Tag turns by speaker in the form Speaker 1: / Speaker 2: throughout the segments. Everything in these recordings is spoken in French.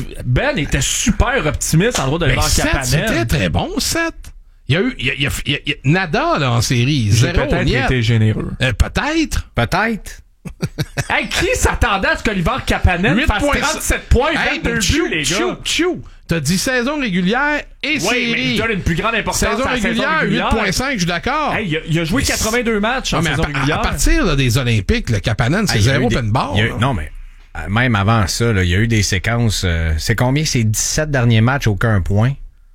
Speaker 1: Ben était super optimiste en droit de voir Kapanen.
Speaker 2: C'était très bon, 7. Il y a nada, là, en série.
Speaker 1: J'ai
Speaker 2: Zéro,
Speaker 1: peut-être
Speaker 2: niet.
Speaker 1: été généreux.
Speaker 2: Peut-être.
Speaker 1: Hey, qui s'attendait à ce qu'Oliver Kapanen fasse 37 points, 22 buts, les gars?
Speaker 2: T'as dit saison régulière et
Speaker 1: Oui,
Speaker 2: série.
Speaker 1: mais il donne une plus grande importance
Speaker 2: Saison
Speaker 1: à la saison
Speaker 2: régulière,
Speaker 1: régulière.
Speaker 2: 8.5, je suis d'accord.
Speaker 1: Hey, il a joué 82 matchs en saison régulière.
Speaker 2: À partir là, des Olympiques, le Kapanen, c'est zéro open bar.
Speaker 3: Non, mais même avant ça, là, il y a eu des séquences. C'est combien? C'est 17 derniers matchs, aucun point.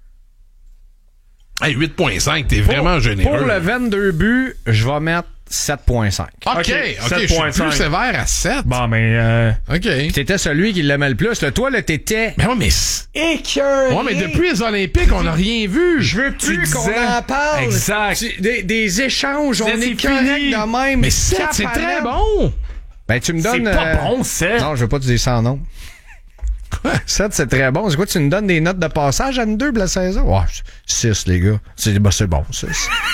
Speaker 2: Hey, 8.5, t'es vraiment généreux.
Speaker 3: Pour le 22 buts, je vais mettre 7.5.
Speaker 2: OK, je suis plus sévère à 7.
Speaker 1: Bon, mais...
Speaker 2: OK.
Speaker 3: Puis t'étais celui qui l'aimait le plus. Là, toi, là, t'étais...
Speaker 2: Mais ouais, mais...
Speaker 3: écœuré.
Speaker 2: Ouais, mais depuis les Olympiques, on n'a rien vu.
Speaker 3: Je veux plus qu'on en parle.
Speaker 1: Exact.
Speaker 3: Des échanges, on est
Speaker 1: fini.
Speaker 3: correct de même.
Speaker 2: Mais 7, c'est très bon.
Speaker 3: Ben, tu me donnes...
Speaker 1: C'est pas bon, 7.
Speaker 3: Non, je veux pas te dire sans nom. 7, c'est très bon. C'est quoi, tu nous donnes des notes de passage à nous deux pour la saison? Ouais, 6, les gars. C'est bon, 6.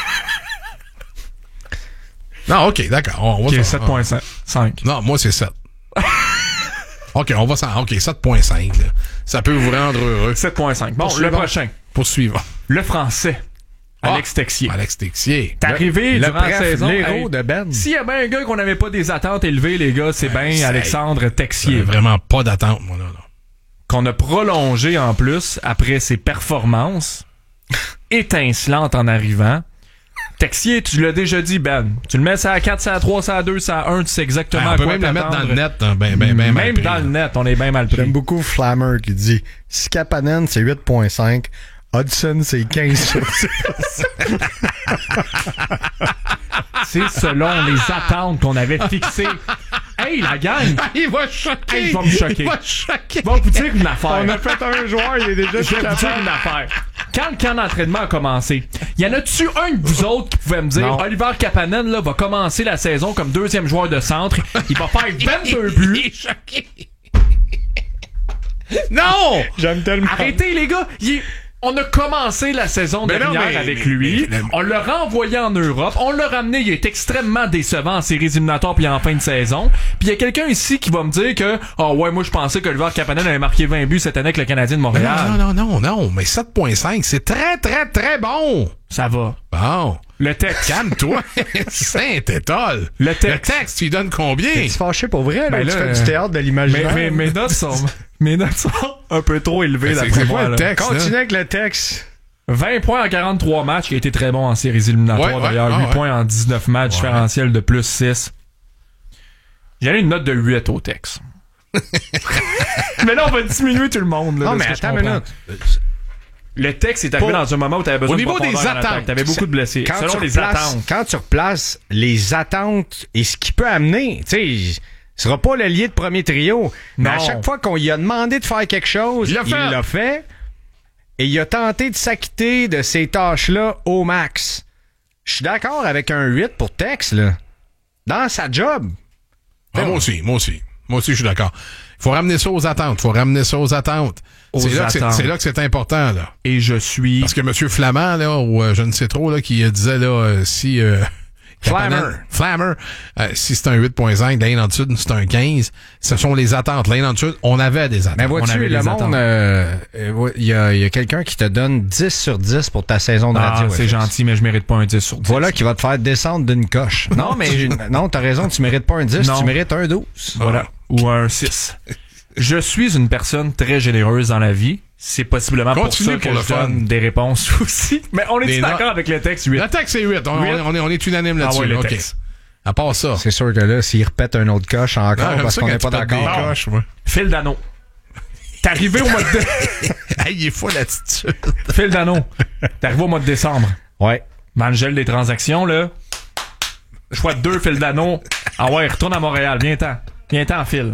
Speaker 2: Non, OK, d'accord. On va
Speaker 1: 7.5.
Speaker 2: Non, moi, c'est 7. OK, on va s'en... OK, 7.5. Là. Ça peut vous rendre heureux.
Speaker 1: 7.5. Bon, le prochain.
Speaker 2: Poursuivant.
Speaker 1: Le français. Alex Texier.
Speaker 2: Alex Texier.
Speaker 1: T'es arrivé durant la saison.
Speaker 3: L'héros de Ben.
Speaker 1: S'il y a bien un gars qu'on n'avait pas des attentes élevées, les gars, c'est bien Alexandre Texier.
Speaker 2: Vraiment pas d'attente, moi, là.
Speaker 1: Qu'on a prolongé en plus après ses performances étincelantes en arrivant. Texier, tu l'as déjà dit, Ben. Tu le mets ça à 4, ça à 3, ça à 2, ça à 1, tu sais exactement
Speaker 2: on
Speaker 1: à
Speaker 2: peut
Speaker 1: quoi
Speaker 2: même la mettre dans le net, hein,
Speaker 1: même dans le net, on est bien mal pris.
Speaker 3: J'aime beaucoup Flammer qui dit si Kapanen, c'est 8.5, Hudson, c'est 15 sur 10.
Speaker 1: C'est selon les attentes qu'on avait fixées. Hey, la gang!
Speaker 2: Il va choquer!
Speaker 1: Hey, il va me choquer.
Speaker 2: Il va choquer!
Speaker 1: Bon, vous dire une affaire.
Speaker 3: On a fait un joueur, il est déjà
Speaker 1: Je vais vous dire une affaire. Quand le camp d'entraînement a commencé, y en a-tu un de vous autres qui pouvait me dire
Speaker 3: Non.
Speaker 1: Oliver Kapanen là, va commencer la saison comme deuxième joueur de centre, il va faire 22 buts.
Speaker 2: Non!
Speaker 3: J'aime tellement.
Speaker 1: Arrêtez les gars, on a commencé la saison dernière avec lui. On l'a renvoyé en Europe. On l'a ramené. Il est extrêmement décevant en séries éliminatoires puis en fin de saison. Puis il y a quelqu'un ici qui va me dire que ouais, moi je pensais que Oliver Kapanen avait marqué 20 buts cette année avec le Canadien de Montréal.
Speaker 2: Non. Mais 7.5, c'est très, très, très bon.
Speaker 1: Ça va.
Speaker 2: Bon.
Speaker 1: Le texte.
Speaker 2: Calme-toi. Saint-Étole.
Speaker 1: Le texte.
Speaker 2: Tu lui donnes combien?
Speaker 3: Tu fâché pour vrai, là?
Speaker 1: Ben
Speaker 3: Tu
Speaker 1: là,
Speaker 3: fais du théâtre de l'imaginaire.
Speaker 1: Mais mes notes sont un peu trop élevées
Speaker 2: C'est
Speaker 1: d'après
Speaker 2: quoi
Speaker 1: moi.
Speaker 2: le
Speaker 1: Là.
Speaker 2: texte?
Speaker 3: Continue avec le texte.
Speaker 1: 20 points en 43 matchs, qui a été très bon en séries éliminatoires d'ailleurs. 8 points en 19 matchs, différentiel de plus 6. J'ai donné une note de 8 au texte. Mais là, on va diminuer tout le monde. Là,
Speaker 3: Non, mais attends une minute.
Speaker 1: Le texte est arrivé dans un moment où tu avais besoin
Speaker 2: au niveau
Speaker 1: de
Speaker 2: des attentes,
Speaker 1: tu avais beaucoup de blessés. Selon les attentes.
Speaker 3: Quand tu replaces les attentes et ce qui peut amener, tu sais, ce sera pas le lié de premier trio. Mais à
Speaker 1: Non.
Speaker 3: chaque fois qu'on lui a demandé de faire quelque chose,
Speaker 2: Il
Speaker 3: il l'a fait. Et il a tenté de s'acquitter de ces tâches-là au max. Je suis d'accord avec un 8 pour Tex, là. Dans sa job.
Speaker 2: Ah, moi aussi, je suis d'accord. Il faut ramener ça aux attentes. C'est là que c'est important, là.
Speaker 1: Et je suis...
Speaker 2: Parce que M. Flamand, là, ou je ne sais trop, là, qui disait, là, si... Flammer. Si c'est un 8.5, l'année en dessous, c'est un 15. Ce sont les attentes. L'année en dessous, on avait des attentes.
Speaker 3: Mais vois-tu,
Speaker 1: avait
Speaker 3: le
Speaker 1: des
Speaker 3: monde, il y a quelqu'un qui te donne 10 sur 10 pour ta saison de radio.
Speaker 1: c'est gentil, mais je mérite pas un 10 sur 10.
Speaker 3: Voilà qui va te faire descendre d'une coche. Non, mais non, t'as raison, tu mérites pas un 10,
Speaker 1: Non.
Speaker 3: tu mérites un 12.
Speaker 1: Voilà. Ou un 6. Je suis une personne très généreuse dans la vie. C'est possiblement
Speaker 2: Continue
Speaker 1: pour ça
Speaker 2: pour
Speaker 1: que
Speaker 2: le
Speaker 1: je
Speaker 2: fun.
Speaker 1: donne des réponses aussi. Mais on est
Speaker 2: Des
Speaker 1: d'accord
Speaker 2: notes.
Speaker 1: avec le texte 8.
Speaker 2: Le texte, c'est 8. On est unanime là-dessus.
Speaker 1: Ah ouais, le
Speaker 2: OK.
Speaker 1: texte.
Speaker 2: À part ça.
Speaker 3: C'est sûr que là, s'il répète un autre coche encore,
Speaker 2: Ah, j'aime
Speaker 3: parce
Speaker 2: ça
Speaker 3: qu'on
Speaker 2: quand
Speaker 3: n'est
Speaker 2: tu
Speaker 3: pas
Speaker 2: pètes des
Speaker 3: d'accord.
Speaker 2: coches, moi.
Speaker 1: Phil Dano. T'es arrivé au mois de...
Speaker 2: Hey, il est fou l'attitude.
Speaker 1: Phil Dano. T'es arrivé au mois de décembre.
Speaker 3: Ouais.
Speaker 1: Dans le gel des transactions, là. Choix de 2, Phil Dano. Ah ouais, retourne à Montréal. Viens-t'en, Phil.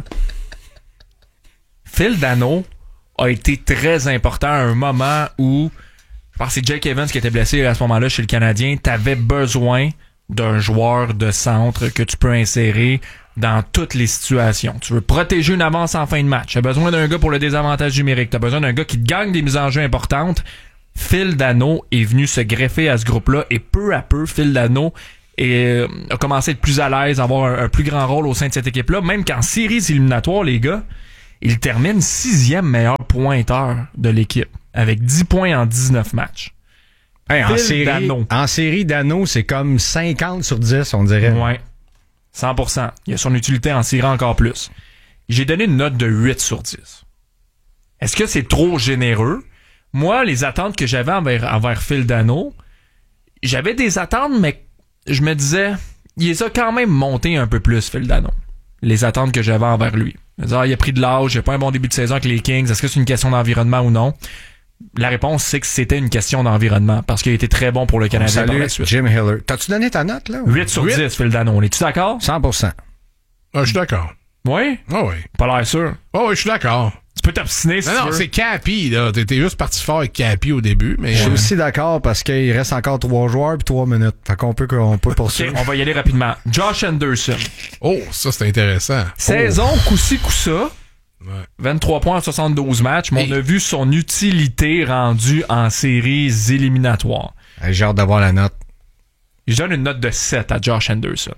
Speaker 1: Phil Dano a été très important à un moment où, je pense que c'est Jake Evans qui était blessé à ce moment-là chez le Canadien. T'avais besoin d'un joueur de centre que tu peux insérer dans toutes les situations. Tu veux protéger une avance en fin de match. T'as besoin d'un gars pour le désavantage numérique. T'as besoin d'un gars qui te gagne des mises en jeu importantes. Phil Dano est venu se greffer à ce groupe-là et peu à peu, Phil Dano a commencé à être plus à l'aise, à avoir un plus grand rôle au sein de cette équipe-là. Même qu'en séries éliminatoires, les gars, il termine 6e meilleur pointeurs de l'équipe, avec 10 points en 19 matchs.
Speaker 3: Hey, en série, Dano, c'est comme 50 sur 10, on dirait.
Speaker 1: Ouais. 100%. Il a son utilité en série encore plus. J'ai donné une note de 8 sur 10. Est-ce que c'est trop généreux? Moi, les attentes que j'avais envers Phil Dano, j'avais des attentes, mais je me disais, il les a quand même monté un peu plus, Phil Dano. Les attentes que j'avais envers lui. Il a pris de l'âge, il a pas un bon début de saison avec les Kings. Est-ce que c'est une question d'environnement ou non? La réponse, c'est que c'était une question d'environnement, parce qu'il a été très bon pour le Canadien par la suite.
Speaker 3: Jim Hiller. T'as-tu donné ta note, là?
Speaker 1: 8 sur 10, Phil Dano. On est-tu d'accord?
Speaker 3: 100%.
Speaker 2: Je suis d'accord.
Speaker 1: Oui?
Speaker 2: Ah oui.
Speaker 1: Pas l'air sûr.
Speaker 2: Oui, je suis d'accord.
Speaker 1: Tu peux t'obstiner si tu veux.
Speaker 2: Non, c'est Cappy, là. T'étais juste parti fort avec Cappy au début, mais...
Speaker 3: Je suis aussi d'accord parce qu'il reste encore 3 joueurs puis 3 minutes. Fait qu'on peut poursuivre.
Speaker 1: OK, on va y aller rapidement. Josh Anderson.
Speaker 2: Oh, ça, c'est intéressant.
Speaker 1: Saison coup-ci, coup-ça.
Speaker 2: Ouais.
Speaker 1: 23 points en 72 matchs, mais on a vu son utilité rendue en séries éliminatoires.
Speaker 3: J'ai hâte d'avoir la note.
Speaker 1: Je donne une note de 7 à Josh Anderson.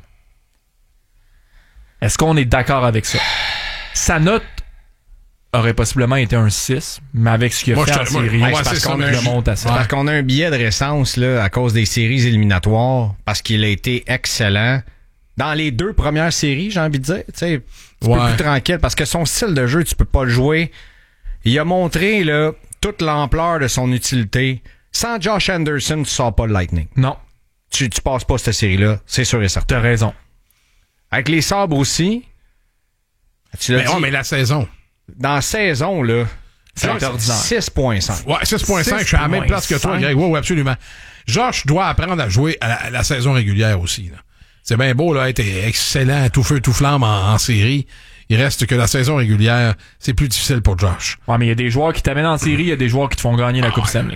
Speaker 1: Est-ce qu'on est d'accord avec ça? Sa note aurait possiblement été un 6, mais avec ce qu'il a fait en série,
Speaker 3: parce qu'on a un billet de récence là, à cause des séries éliminatoires, parce qu'il a été excellent. Dans les 2 premières séries, j'ai envie de dire, tu sais, un peu plus tranquille, parce que son style de jeu, tu peux pas le jouer. Il a montré là, toute l'ampleur de son utilité. Sans Josh Anderson, tu sors pas le Lightning.
Speaker 1: Non.
Speaker 3: Tu passes pas cette série-là, c'est sûr et certain.
Speaker 1: T'as raison.
Speaker 3: Avec les Sabres aussi.
Speaker 2: Mais la saison.
Speaker 3: Dans la saison, là,
Speaker 1: c'est
Speaker 3: 6.5.
Speaker 2: Ouais, 6.5, je suis à la même place que toi, Greg. Oui, absolument. Josh doit apprendre à jouer à la saison régulière aussi. Là. C'est bien beau, là, être excellent, tout feu, tout flamme en série. Il reste que la saison régulière, c'est plus difficile pour Josh.
Speaker 1: Ouais, mais il y a des joueurs qui t'amènent en série, il y a des joueurs qui te font gagner la Coupe Stanley.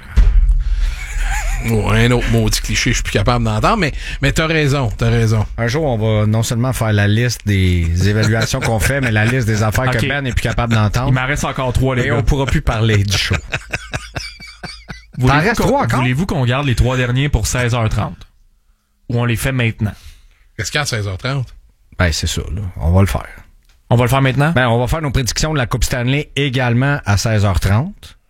Speaker 2: Oh, un autre maudit cliché, je suis plus capable d'entendre, mais t'as raison.
Speaker 3: Un jour, on va non seulement faire la liste des évaluations qu'on fait, mais la liste des affaires que Ben n'est plus capable d'entendre.
Speaker 1: Il m'en reste encore 3, les gars.
Speaker 3: Et on pourra plus parler du show. T'en restes 3 encore?
Speaker 1: Voulez-vous qu'on garde les 3 derniers pour 16h30? Ou on les fait maintenant?
Speaker 2: Qu'est-ce qu'il y a à 16h30?
Speaker 3: Ben, c'est ça, là. On va le faire.
Speaker 1: On va le faire maintenant?
Speaker 3: Ben, on va faire nos prédictions de la Coupe Stanley également à 16h30.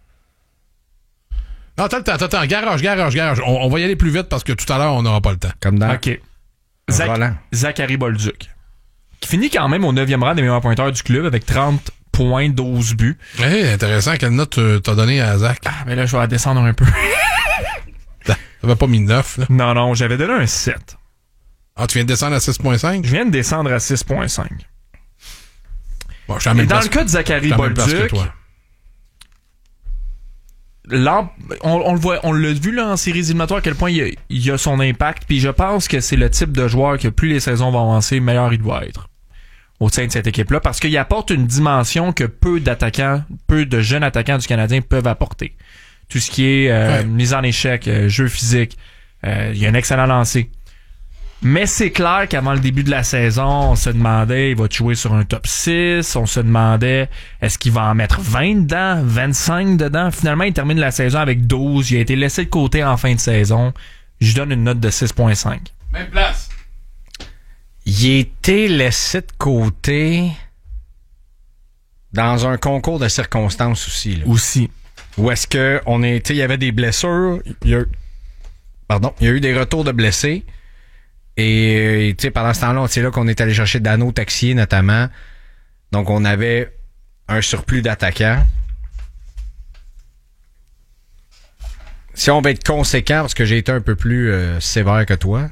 Speaker 2: Non, attends, garage. On va y aller plus vite parce que tout à l'heure, on n'aura pas le temps.
Speaker 3: Comme dans...
Speaker 1: OK. Zachary Bolduc, qui finit quand même au 9e rang des meilleurs pointeurs du club avec 30 points, 12 buts.
Speaker 2: Hey, intéressant. Quelle note t'as donné à Zach?
Speaker 1: Ah, mais là, je vais la descendre un peu.
Speaker 2: T'avais pas mis 9, là?
Speaker 1: Non, j'avais donné un 7.
Speaker 2: Ah, tu viens de descendre à 6.5?
Speaker 1: Je viens de descendre à 6.5.
Speaker 2: Bon, et
Speaker 1: dans le cas de Zachary Bolduc, on l'a vu là en séries éliminatoires à quel point il a son impact, puis je pense que c'est le type de joueur que plus les saisons vont avancer, meilleur il doit être au sein de cette équipe-là, parce qu'il apporte une dimension que peu de jeunes attaquants du Canadien peuvent apporter. Tout ce qui est mise en échec, jeu physique, il y a un excellent lancer. Mais c'est clair qu'avant le début de la saison, on se demandait, il va jouer sur un top 6. On se demandait, est-ce qu'il va en mettre 20 dedans, 25 dedans? Finalement, il termine la saison avec 12. Il a été laissé de côté en fin de saison. Je donne une note de 6.5.
Speaker 2: Même place.
Speaker 3: Il a été laissé de côté dans un concours de circonstances aussi. Là.
Speaker 1: Aussi.
Speaker 3: Où est-ce que il y avait des blessures. Il y a eu des retours de blessés. Et pendant ce temps-là, c'est là qu'on est allé chercher Dano Taxier notamment. Donc on avait un surplus d'attaquants. Si on va être conséquent, parce que j'ai été un peu plus sévère que toi,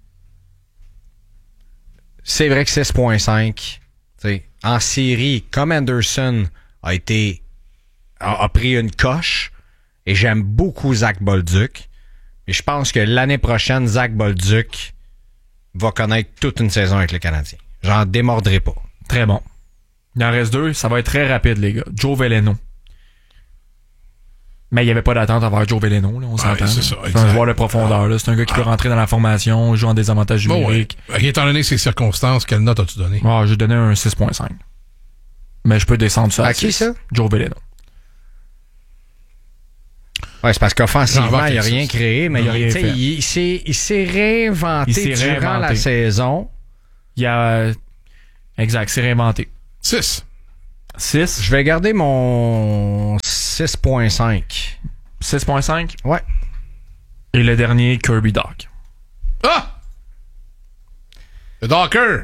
Speaker 3: c'est vrai que 6.5, en série, comme Anderson a pris une coche, et j'aime beaucoup Zach Bolduc. Et je pense que l'année prochaine, Zach Bolduc va connaître toute une saison avec le Canadien. J'en démordrai pas.
Speaker 1: Très bon. Il en reste 2. Ça va être très rapide, les gars. Joe Veleno. Mais il n'y avait pas d'attente à voir Joe Veleno, là, on s'entend. C'est un joueur de profondeur. Là. C'est un gars qui peut rentrer dans la formation, jouer en désavantage numérique.
Speaker 2: Ouais. Étant donné ces circonstances, quelle note as-tu donné?
Speaker 1: J'ai donné un 6.5. Mais je peux descendre ça à 6.
Speaker 3: Qui, ça?
Speaker 1: Joe Veleno.
Speaker 3: Ouais, c'est parce qu'offensivement, il n'a rien créé, mais il s'est réinventé durant la saison.
Speaker 1: Exact, c'est réinventé.
Speaker 2: 6.
Speaker 3: Je vais garder mon 6.5.
Speaker 1: 6.5?
Speaker 3: Ouais.
Speaker 1: Et le dernier, Kirby Dach.
Speaker 2: Ah! Le Docker!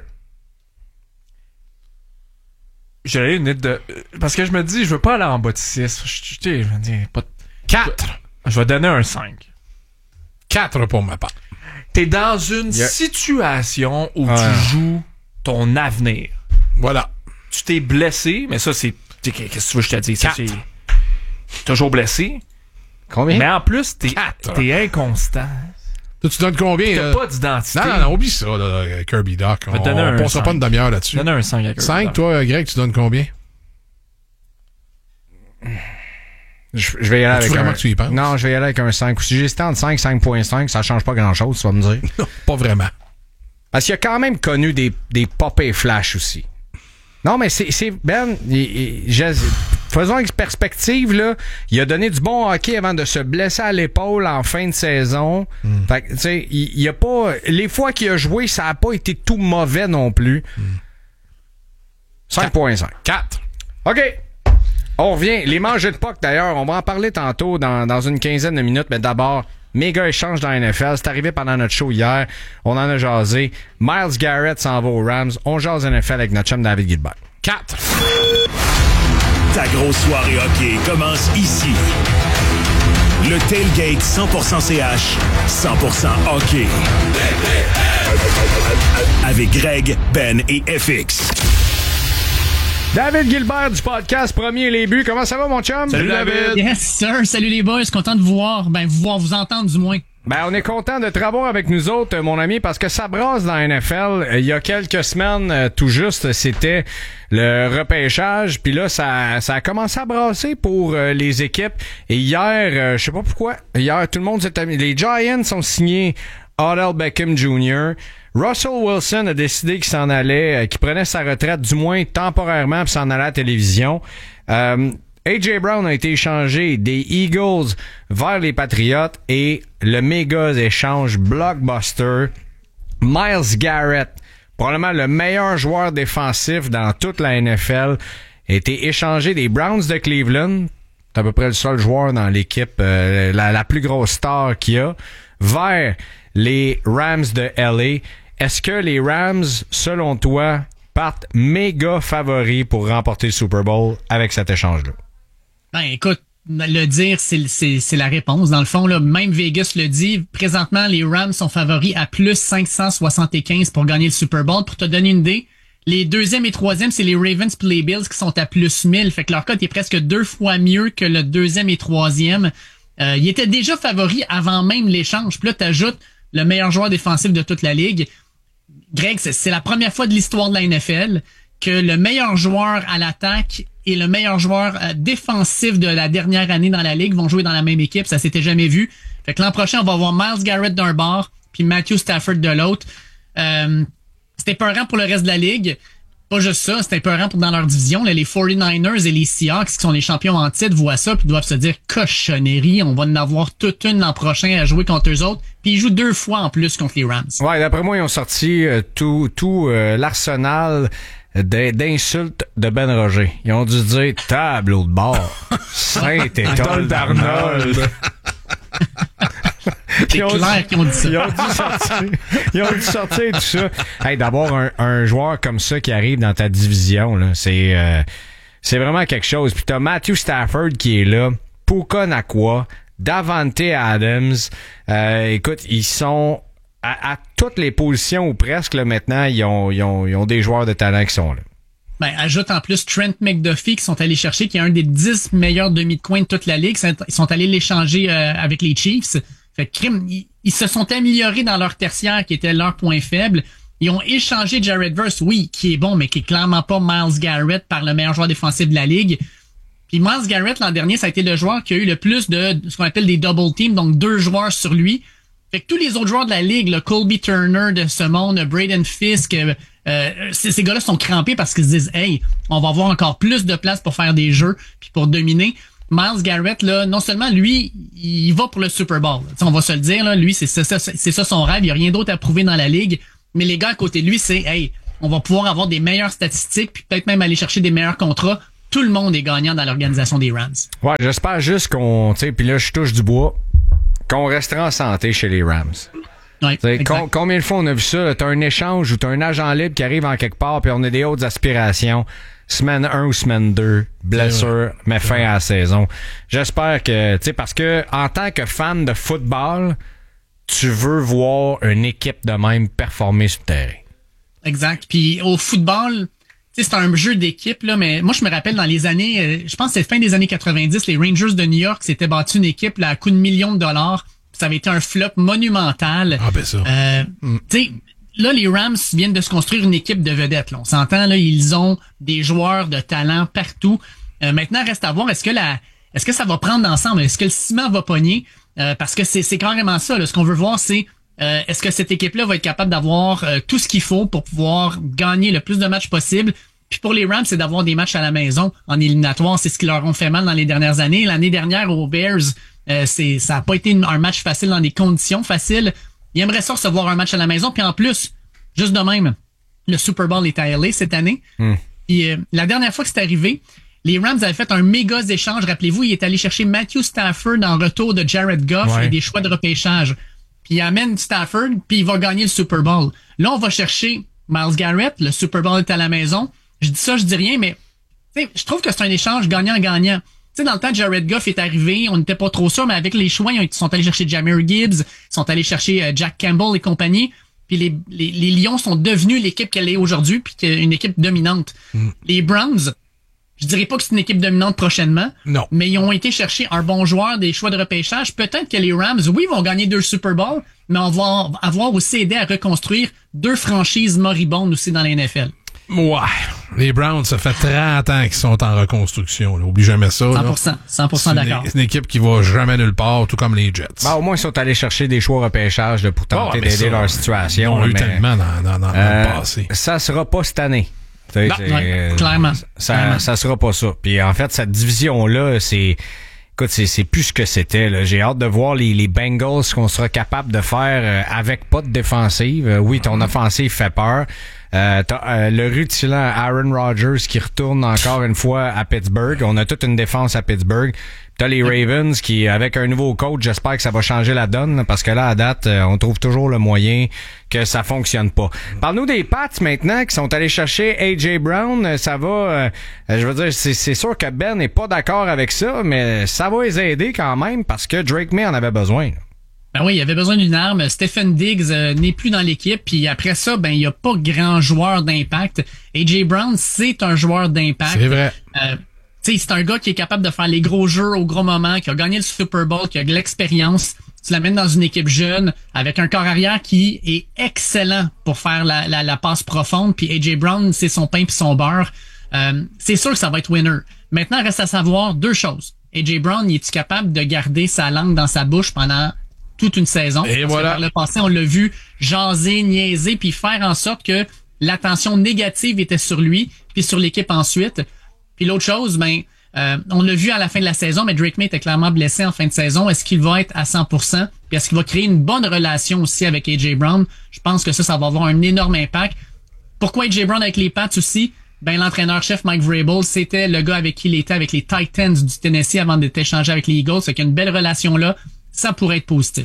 Speaker 1: J'allais une de... Parce que je me dis, je veux pas aller en bas de 6. Je me dis, pas...
Speaker 2: 4!
Speaker 1: Je vais donner un 5.
Speaker 2: 4 pour ma part.
Speaker 1: T'es dans une situation où tu joues ton avenir.
Speaker 2: Voilà.
Speaker 1: Tu t'es blessé, mais ça, c'est... Qu'est-ce que tu veux que je te dise? Ça, c'est toujours blessé.
Speaker 3: Combien?
Speaker 1: Mais en plus, t'es inconstant.
Speaker 2: Toi, tu donnes combien?
Speaker 1: T'as pas d'identité.
Speaker 2: Non, oublie ça, là, Kirby Dach. On passera pas une demi-heure là-dessus.
Speaker 1: Donne un 5 à Kirby
Speaker 2: 5, toi, Greg, tu donnes combien?
Speaker 3: Je vais y aller avec
Speaker 2: vraiment
Speaker 3: un...
Speaker 2: que tu y penses?
Speaker 3: Non, je vais y aller avec un 5. Si j'hésitais entre 5 5.5, ça change pas grand-chose, tu vas me dire.
Speaker 2: Non, pas vraiment.
Speaker 3: Parce qu'il a quand même connu des pop et flash aussi. Non, mais c'est Ben, faisons une perspective, là. Il a donné du bon hockey avant de se blesser à l'épaule en fin de saison. Fait que, tu sais, il a pas... Les fois qu'il a joué, ça a pas été tout mauvais non plus. 5.5.
Speaker 2: 4.
Speaker 3: OK. On revient. Les mangeurs de puck, d'ailleurs, on va en parler tantôt dans une quinzaine de minutes, mais d'abord, méga échange dans la NFL. C'est arrivé pendant notre show hier. On en a jasé. Myles Garrett s'en va aux Rams. On jase NFL avec notre chum David Gilbert.
Speaker 2: 4.
Speaker 4: Ta grosse soirée hockey commence ici. Le tailgate 100% CH, 100% hockey. Avec Greg, Ben et FX.
Speaker 3: David Gilbert du podcast Premier les buts. Comment ça va, mon chum?
Speaker 2: Salut, David.
Speaker 5: Yes, sir. Salut les boys. Content de vous voir. Vous entendre du moins.
Speaker 3: Ben, on est content de te revoir avec nous autres, mon ami, parce que ça brasse dans la NFL. Il y a quelques semaines, tout juste, c'était le repêchage. Puis là, ça a commencé à brasser pour les équipes. Et hier, je sais pas pourquoi, hier, tout le monde s'est amusé. Les Giants ont signé Odell Beckham Jr., Russell Wilson a décidé qu'il s'en allait, qu'il prenait sa retraite, du moins temporairement, puis s'en allait à la télévision. A.J. Brown a été échangé des Eagles vers les Patriots et le méga échange blockbuster. Myles Garrett, probablement le meilleur joueur défensif dans toute la NFL, a été échangé des Browns de Cleveland. C'est à peu près le seul joueur dans l'équipe, la plus grosse star qu'il y a, vers les Rams de LA. Est-ce que les Rams, selon toi, partent méga favoris pour remporter le Super Bowl avec cet échange-là?
Speaker 5: Ben, écoute, le dire, c'est la réponse. Dans le fond, là, même Vegas le dit. Présentement, les Rams sont favoris à plus 575 pour gagner le Super Bowl. Pour te donner une idée, les deuxième et troisième, c'est les Ravens puis les Bills qui sont à plus 1000. Fait que leur cote est presque 2 fois mieux que le deuxième et troisième. Ils étaient déjà favoris avant même l'échange. Puis là, t'ajoutes le meilleur joueur défensif de toute la ligue. Greg, c'est la première fois de l'histoire de la NFL que le meilleur joueur à l'attaque et le meilleur joueur défensif de la dernière année dans la ligue vont jouer dans la même équipe. Ça s'était jamais vu. Fait que l'an prochain, on va avoir Myles Garrett d'un bord puis Matthew Stafford de l'autre. C'était peurant pour le reste de la ligue. Pas juste ça, c'était peurant pour dans leur division. Là, les 49ers et les Seahawks, qui sont les champions en titre, voient ça puis doivent se dire cochonnerie. On va en avoir toute une l'an prochain à jouer contre eux autres. Puis ils jouent 2 fois en plus contre les Rams. Ouais,
Speaker 3: d'après moi, ils ont sorti tout l'arsenal d'insultes de Ben Roger. Ils ont dû dire tableau de bord. Saint-Étoile d'Arnold.
Speaker 5: C'est clair qu'ils ont dit ça.
Speaker 3: Ils ont dû sortir tout ça. Hey, d'avoir un joueur comme ça qui arrive dans ta division, là, c'est vraiment quelque chose. Puis t'as Matthew Stafford qui est là, Puka Nacua, Davante Adams. Écoute, ils sont à toutes les positions ou presque là, maintenant, ils ont des joueurs de talent qui sont là.
Speaker 5: Ben, ajoute en plus Trent McDuffie qui sont allés chercher, qui est un des 10 meilleurs demi de coin de toute la ligue. Ils sont allés l'échanger avec les Chiefs. Fait que ils se sont améliorés dans leur tertiaire qui était leur point faible. Ils ont échangé Jared Verse, oui, qui est bon, mais qui est clairement pas Myles Garrett par le meilleur joueur défensif de la ligue. Puis Myles Garrett, l'an dernier, ça a été le joueur qui a eu le plus de ce qu'on appelle des double teams, donc 2 joueurs sur lui. Fait que tous les autres joueurs de la ligue, le Colby Turner de ce monde, Braden Fisk, ces gars-là sont crampés parce qu'ils se disent « Hey, on va avoir encore plus de place pour faire des jeux puis pour dominer. » Myles Garrett, là, non seulement lui, il va pour le Super Bowl. T'sais, on va se le dire, là, lui, c'est ça son rêve. Il n'y a rien d'autre à prouver dans la ligue. Mais les gars à côté de lui, c'est « Hey, on va pouvoir avoir des meilleures statistiques puis peut-être même aller chercher des meilleurs contrats tout le monde est gagnant dans l'organisation des Rams.
Speaker 3: Ouais, j'espère juste qu'on, tu sais, puis là, je touche du bois, qu'on restera en santé chez les Rams.
Speaker 5: Ouais,
Speaker 3: combien de fois on a vu ça? T'as un échange ou t'as un agent libre qui arrive en quelque part, puis on a des hautes aspirations. Semaine 1 ou semaine 2, blessure, met fin à la saison. J'espère que, tu sais, parce que en tant que fan de football, tu veux voir une équipe de même performer sur le terrain.
Speaker 5: Exact. Puis au football, c'est un jeu d'équipe, là, mais moi, je me rappelle dans les années, je pense que c'est fin des années 90, les Rangers de New York s'étaient battu une équipe là, à coût de millions de dollars. Ça avait été un flop monumental.
Speaker 2: Ah, ben ça.
Speaker 5: Tu sais, là, les Rams viennent de se construire une équipe de vedettes. Là. On s'entend, là, ils ont des joueurs de talent partout. Maintenant, reste à voir, est-ce que ça va prendre ensemble? Est-ce que le ciment va pogner? Parce que c'est carrément ça. Là. Ce qu'on veut voir, c'est est-ce que cette équipe-là va être capable d'avoir tout ce qu'il faut pour pouvoir gagner le plus de matchs possible? Puis pour les Rams, c'est d'avoir des matchs à la maison en éliminatoire. C'est ce qui leur ont fait mal dans les dernières années. L'année dernière, aux Bears, ça n'a pas été un match facile dans des conditions faciles. Ils aimeraient ça recevoir un match à la maison. Puis en plus, juste de même, le Super Bowl est à LA cette année. Puis la dernière fois que c'est arrivé, les Rams avaient fait un méga échange. Rappelez-vous, il est allé chercher Matthew Stafford en retour de Jared Goff et des choix de repêchage. Puis il amène Stafford, puis il va gagner le Super Bowl. Là, on va chercher Myles Garrett. Le Super Bowl est à la maison. Je dis ça, je dis rien, mais je trouve que c'est un échange gagnant-gagnant. Tu sais, dans le temps, Jared Goff est arrivé, on n'était pas trop sûr, mais avec les choix, ils sont allés chercher Jahmyr Gibbs, ils sont allés chercher Jack Campbell et compagnie. Puis les Lions sont devenus l'équipe qu'elle est aujourd'hui, puis une équipe dominante. Les Browns, je dirais pas que c'est une équipe dominante prochainement.
Speaker 2: Non.
Speaker 5: Mais ils ont été chercher un bon joueur, des choix de repêchage. Peut-être que les Rams, oui, vont gagner 2 Super Bowls, mais on va avoir aussi aidé à reconstruire 2 franchises moribondes aussi dans la NFL.
Speaker 2: Ouais. Les Browns, ça fait 30 ans qu'ils sont en reconstruction. Là. Oublie jamais ça.
Speaker 5: 100% d'accord.
Speaker 2: C'est une équipe qui va jamais nulle part, tout comme les Jets.
Speaker 3: Au moins, ils sont allés chercher des choix repêchage là, pour tenter d'aider leur situation.
Speaker 2: On a eu tellement dans le passé.
Speaker 3: Ça sera pas cette année.
Speaker 5: Clairement.
Speaker 3: Ça sera pas ça. Puis en fait, cette division-là, écoute, c'est plus ce que c'était. Là. J'ai hâte de voir les Bengals, ce qu'on sera capable de faire avec pas de défensive. Oui, ton offensive fait peur. T'as le rutilant Aaron Rodgers qui retourne encore une fois à Pittsburgh. On a toute une défense à Pittsburgh. T'as les Ravens qui, avec un nouveau coach, j'espère que ça va changer la donne, parce que là, à date, on trouve toujours le moyen que ça fonctionne pas. Parle-nous des Pats maintenant qui sont allés chercher A.J. Brown. Ça va, je veux dire, c'est sûr que Ben n'est pas d'accord avec ça, mais ça va les aider quand même parce que Drake May en avait besoin.
Speaker 5: Ben oui, il avait besoin d'une arme. Stephen Diggs n'est plus dans l'équipe. Puis après ça, ben il y a pas grand joueur d'impact. A.J. Brown, c'est un joueur d'impact.
Speaker 2: C'est vrai.
Speaker 5: C'est un gars qui est capable de faire les gros jeux au gros moment, qui a gagné le Super Bowl, qui a de l'expérience. Tu l'amènes dans une équipe jeune avec un corps arrière qui est excellent pour faire la passe profonde. Puis A.J. Brown, c'est son pain puis son beurre. C'est sûr que ça va être winner. Maintenant, reste à savoir 2 choses. A.J. Brown, est-tu capable de garder sa langue dans sa bouche pendant toute une saison?
Speaker 2: Et voilà.
Speaker 5: Par le passé, on l'a vu jaser, niaiser, puis faire en sorte que l'attention négative était sur lui, puis sur l'équipe ensuite. Puis l'autre chose, on l'a vu à la fin de la saison, mais Drake May était clairement blessé en fin de saison. Est-ce qu'il va être à 100%? Puis est-ce qu'il va créer une bonne relation aussi avec A.J. Brown? Je pense que ça va avoir un énorme impact. Pourquoi A.J. Brown avec les Pats aussi? L'entraîneur-chef Mike Vrabel, c'était le gars avec qui il était avec les Titans du Tennessee avant d'être échangé avec les Eagles. C'est qu'il y a une belle relation là. Ça pourrait être positif.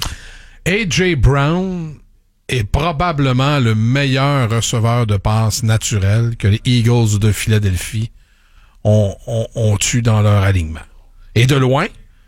Speaker 2: A.J. Brown est probablement le meilleur receveur de passes naturel que les Eagles de Philadelphie ont eu dans leur alignement. Et de loin,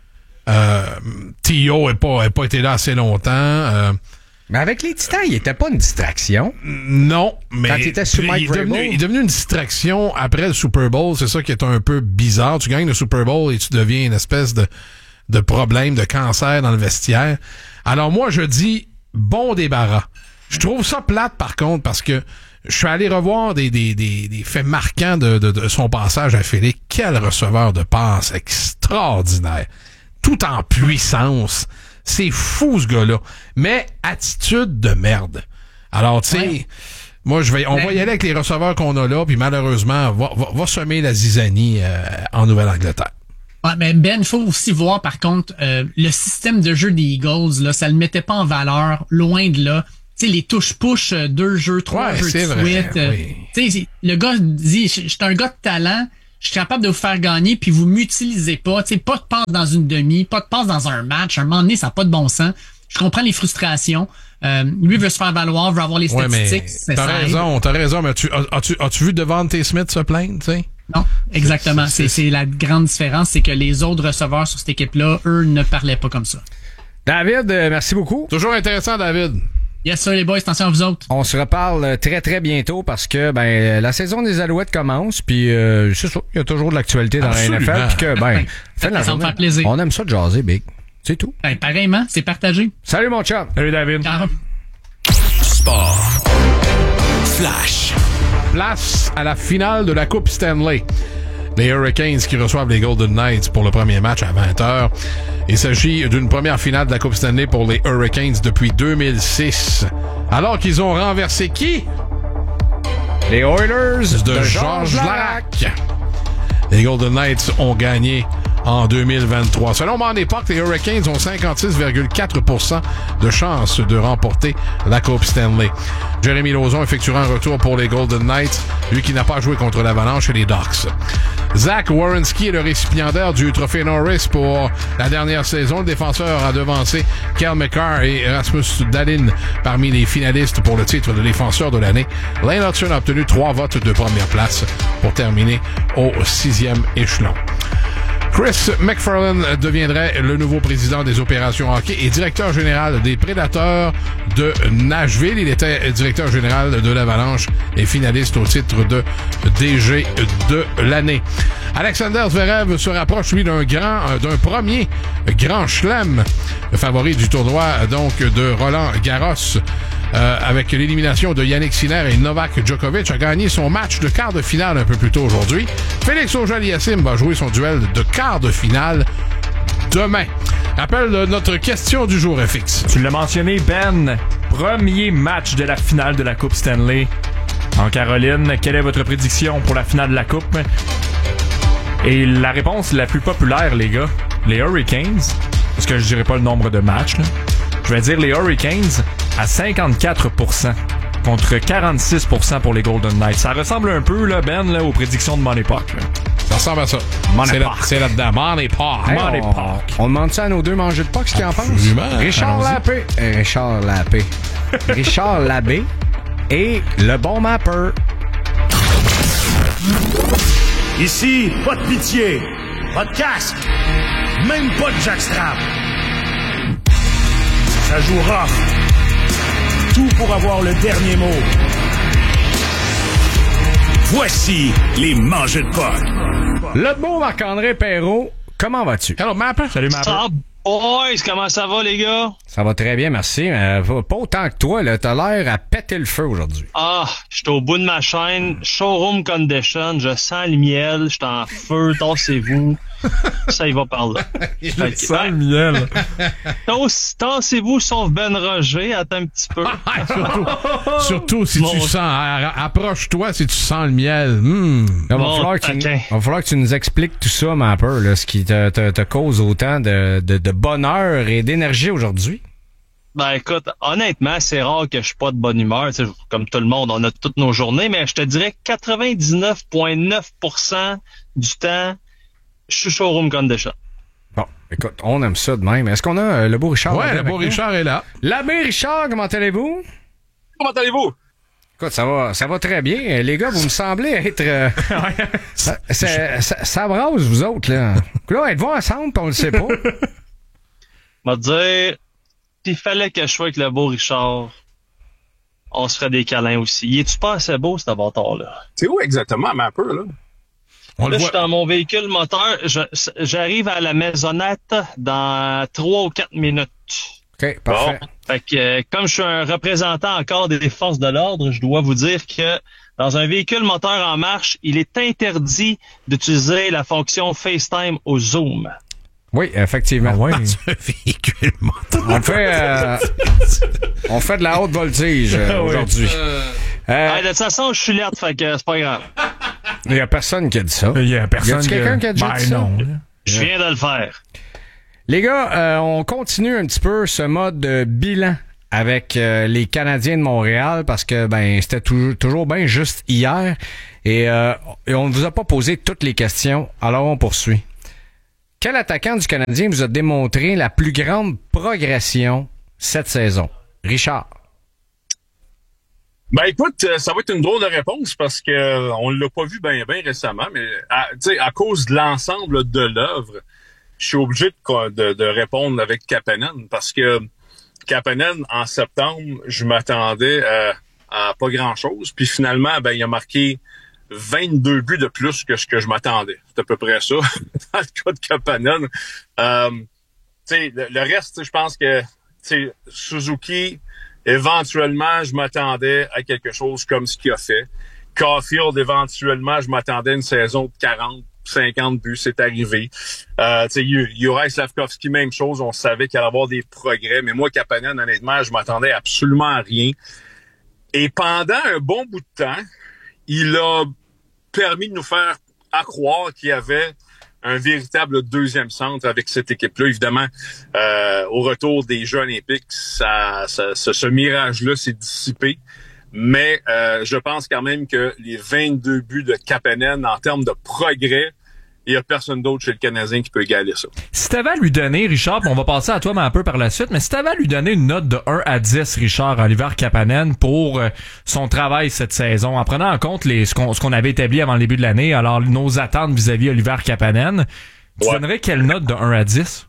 Speaker 2: T.O. n'a pas été là assez longtemps.
Speaker 3: Mais avec les Titans, il était pas une distraction.
Speaker 2: Non, mais
Speaker 3: quand il était sous Mike Vrabel,
Speaker 2: il est devenu une distraction après le Super Bowl. C'est ça qui est un peu bizarre. Tu gagnes le Super Bowl et tu deviens une espèce de problème, de cancer dans le vestiaire. Alors moi, je dis bon débarras. Je trouve ça plate, par contre, parce que je suis allé revoir des faits marquants de son passage à Philly. Quel receveur de passe extraordinaire. Tout en puissance. C'est fou, ce gars-là. Mais attitude de merde. Alors, tu sais, moi, on va y aller avec les receveurs qu'on a là, puis malheureusement, va semer la zizanie en Nouvelle-Angleterre.
Speaker 5: Ouais, mais Ben, il faut aussi voir, par contre, le système de jeu des Eagles, là, ça le mettait pas en valeur, loin de là. Tu sais, les touches-push, 2 jeux, 3 jeux de suite.
Speaker 2: Oui.
Speaker 5: Tu sais, le gars dit, je suis un gars de talent, je suis capable de vous faire gagner, puis vous m'utilisez pas. Tu sais, pas de passe dans une demi, pas de passe dans un match. À un moment donné, ça n'a pas de bon sens. Je comprends les frustrations. Lui veut se faire valoir, veut avoir les statistiques.
Speaker 2: Mais t'as raison, mais as-tu vu Devontae Smith se plaindre, tu sais?
Speaker 5: Non, exactement. C'est la grande différence, c'est que les autres receveurs sur cette équipe-là, eux, ne parlaient pas comme ça.
Speaker 3: David, merci beaucoup.
Speaker 2: Toujours intéressant, David.
Speaker 5: Yes, sir, les boys, attention à vous autres.
Speaker 3: On se reparle très, très bientôt parce que la saison des Alouettes commence, puis c'est ça, il y a toujours de l'actualité dans la NFL, puis que, fait de la
Speaker 5: ça me fait plaisir.
Speaker 3: On aime ça de jaser, Big. C'est tout.
Speaker 5: Pareillement, c'est partagé.
Speaker 3: Salut, mon chum.
Speaker 1: Salut, David.
Speaker 4: Sport. Flash.
Speaker 2: Place à la finale de la Coupe Stanley. Les Hurricanes qui reçoivent les Golden Knights pour le premier match à 20h. Il s'agit d'une première finale de la Coupe Stanley pour les Hurricanes depuis 2006. Alors qu'ils ont renversé qui?
Speaker 3: Les Oilers
Speaker 2: de Georges Larac. Les Golden Knights ont gagné en 2023. Selon mon époque, les Hurricanes ont 56,4% de chances de remporter la Coupe Stanley. Jeremy Lauzon effectuera un retour pour les Golden Knights, lui qui n'a pas joué contre l'Avalanche et les Ducks. Zach Werenski est le récipiendaire du trophée Norris pour la dernière saison. Le défenseur a devancé Kel McCarr et Rasmus Dahlin parmi les finalistes pour le titre de défenseur de l'année. Lane Hutson a obtenu 3 votes de première place pour terminer au 6e échelon. Chris McFarland deviendrait le nouveau président des opérations hockey et directeur général des Prédateurs de Nashville. Il était directeur général de l'Avalanche et finaliste au titre de DG de l'année. Alexander Zverev se rapproche, lui, d'un premier grand chelem, favori du tournoi, donc, de Roland Garros. Avec l'élimination de Yannick Sinner et Novak Djokovic, a gagné son match de quart de finale un peu plus tôt aujourd'hui. Félix Auger-Aliassime va jouer son duel de quart de finale demain. Rappel de notre question du jour, FX.
Speaker 1: Tu l'as mentionné, Ben. Premier match de la finale de la Coupe Stanley en Caroline. Quelle est votre prédiction pour la finale de la Coupe? Et la réponse la plus populaire, les gars, les Hurricanes, parce que je dirais pas le nombre de matchs, là. Je vais dire les Hurricanes à 54% contre 46% pour les Golden Knights. Ça ressemble un peu, là, Ben, là, aux prédictions de mon époque. Là.
Speaker 2: Ça ressemble à ça. C'est là-dedans. Money Park.
Speaker 3: Hey, on demande ça à nos deux mangeux de Puck, ce qu'ils en pensent. Richard Labbé et le bon mapper.
Speaker 4: Ici, pas de pitié, pas de casque, même pas de jackstrap. Ça joue rough. Tout pour avoir le dernier mot. Voici les mangeux de Puck.
Speaker 3: Le beau Marc-André Perrault, comment vas-tu?
Speaker 2: Hello, Mapper.
Speaker 1: Salut, Mapper.
Speaker 6: Boys, comment ça va, les gars?
Speaker 3: Ça va très bien, merci. Pas autant que toi, là. T'as l'air à péter le feu aujourd'hui.
Speaker 6: Ah, j'étais au bout de ma chaîne. Showroom condition. Je sens le miel. J'étais en feu. Tassez-vous. Ça y va par là.
Speaker 1: Je sens le miel.
Speaker 6: Tassez-vous, sauf Ben Roger. Attends un petit peu.
Speaker 2: Surtout si tu sens... Approche-toi si tu sens le miel.
Speaker 3: Il va falloir que tu nous expliques tout ça, Mapper, là, ce qui te cause autant de bonheur et d'énergie aujourd'hui.
Speaker 6: Ben écoute, honnêtement, c'est rare que je suis pas de bonne humeur. Tu sais, comme tout le monde, on a toutes nos journées, mais je te dirais 99,9% du temps, je suis showroom condition.
Speaker 3: Bon, écoute, on aime ça de même. Est-ce qu'on a le beau Richard?
Speaker 2: Ouais, le beau Richard est là.
Speaker 3: L'abbé Richard, comment allez-vous?
Speaker 7: Comment allez-vous?
Speaker 3: Écoute, ça va très bien. Les gars, vous me semblez être... ça brasse, vous autres, là. Là, êtes-vous ensemble, pis on le sait pas.
Speaker 6: M'a dire, s'il fallait que je sois avec le beau Richard, on se ferait des câlins aussi. Il est-tu pas assez beau, cet bâtard-là?
Speaker 7: C'est où exactement, Mapper, là?
Speaker 6: Là, je suis dans mon véhicule moteur. J'arrive à la maisonnette dans 3 ou 4 minutes.
Speaker 3: OK, parfait.
Speaker 6: Bon. Fait que, comme je suis un représentant encore des forces de l'ordre, je dois vous dire que dans un véhicule moteur en marche, il est interdit d'utiliser la fonction FaceTime au Zoom.
Speaker 3: Oui, effectivement.
Speaker 2: Ouais. Dans un véhicule moteur.
Speaker 3: On fait de la haute voltige aujourd'hui.
Speaker 6: De toute façon, je suis lettre, fait que c'est pas grave.
Speaker 3: Il y a personne qui a dit ça.
Speaker 1: Il y a personne
Speaker 3: y a quelqu'un qui a déjà dit ça?
Speaker 1: Non.
Speaker 6: Je viens de le faire.
Speaker 3: Les gars, on continue un petit peu ce mode bilan avec les Canadiens de Montréal parce que c'était toujours bien juste hier et on ne vous a pas posé toutes les questions, alors on poursuit. Quel attaquant du Canadien vous a démontré la plus grande progression cette saison? Richard.
Speaker 7: Ben écoute, ça va être une drôle de réponse parce que on l'a pas vu bien récemment, mais à cause de l'ensemble de l'œuvre, je suis obligé de répondre avec Kapanen parce que Kapanen, en septembre, je m'attendais à pas grand-chose. Puis finalement, il a marqué 22 buts de plus que ce que je m'attendais. C'est à peu près ça, dans le cas de Kapanen. Le reste, je pense que Suzuki, éventuellement, je m'attendais à quelque chose comme ce qu'il a fait. Caulfield, éventuellement, je m'attendais à une saison de 40, 50 buts, c'est arrivé. Juraj Slafkovský, même chose, on savait qu'il allait avoir des progrès, mais moi, Kapanen, honnêtement, je m'attendais absolument à rien. Et pendant un bon bout de temps, il a permis de nous faire croire qu'il y avait un véritable deuxième centre avec cette équipe-là. Évidemment, au retour des Jeux olympiques, ce mirage-là s'est dissipé. Mais je pense quand même que les 22 buts de Kapanen, en termes de progrès, il n'y a personne d'autre chez le Canadien qui peut égaler ça.
Speaker 1: Si t'avais à lui donner, Richard, on va passer à toi mais un peu par la suite, mais si t'avais à lui donner une note de 1 à 10, Richard, à Oliver Kapanen pour son travail cette saison, en prenant en compte ce qu'on avait établi avant le début de l'année, alors nos attentes vis-à-vis Oliver Kapanen, tu donnerais quelle note de 1 à 10?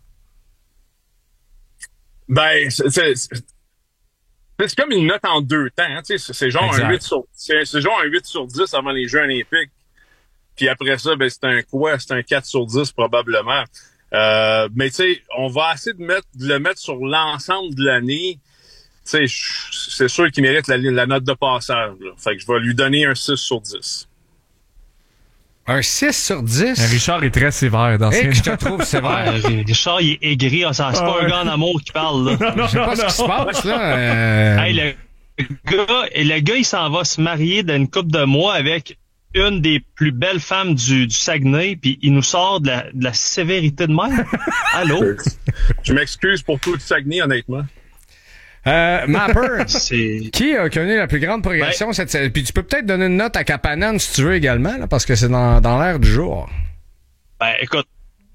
Speaker 7: C'est comme une note en deux temps. Hein, c'est genre un 8 sur 10 avant les Jeux olympiques. Puis après ça, c'est un quoi? C'est un 4 sur 10 probablement. Mais on va essayer de le mettre sur l'ensemble de l'année. C'est sûr qu'il mérite la note de passage. Là. Fait que je vais lui donner un 6 sur 10.
Speaker 3: Un 6 sur 10?
Speaker 1: Richard est très sévère dans ce
Speaker 3: je te trouve sévère.
Speaker 6: Richard, il est aigri. C'est pas un gars en amour qui parle. Là.
Speaker 3: Je sais pas ce qui se passe, là.
Speaker 6: Hey, le gars, il s'en va se marier dans une couple de mois avec une des plus belles femmes du Saguenay, puis il nous sort de la sévérité de même. Allô?
Speaker 7: Je m'excuse pour tout le Saguenay, honnêtement.
Speaker 3: Mapper, qui a connu la plus grande progression cette saison? Puis tu peux peut-être donner une note à Kapanen si tu veux également, là, parce que c'est dans l'air du jour.
Speaker 6: Écoute,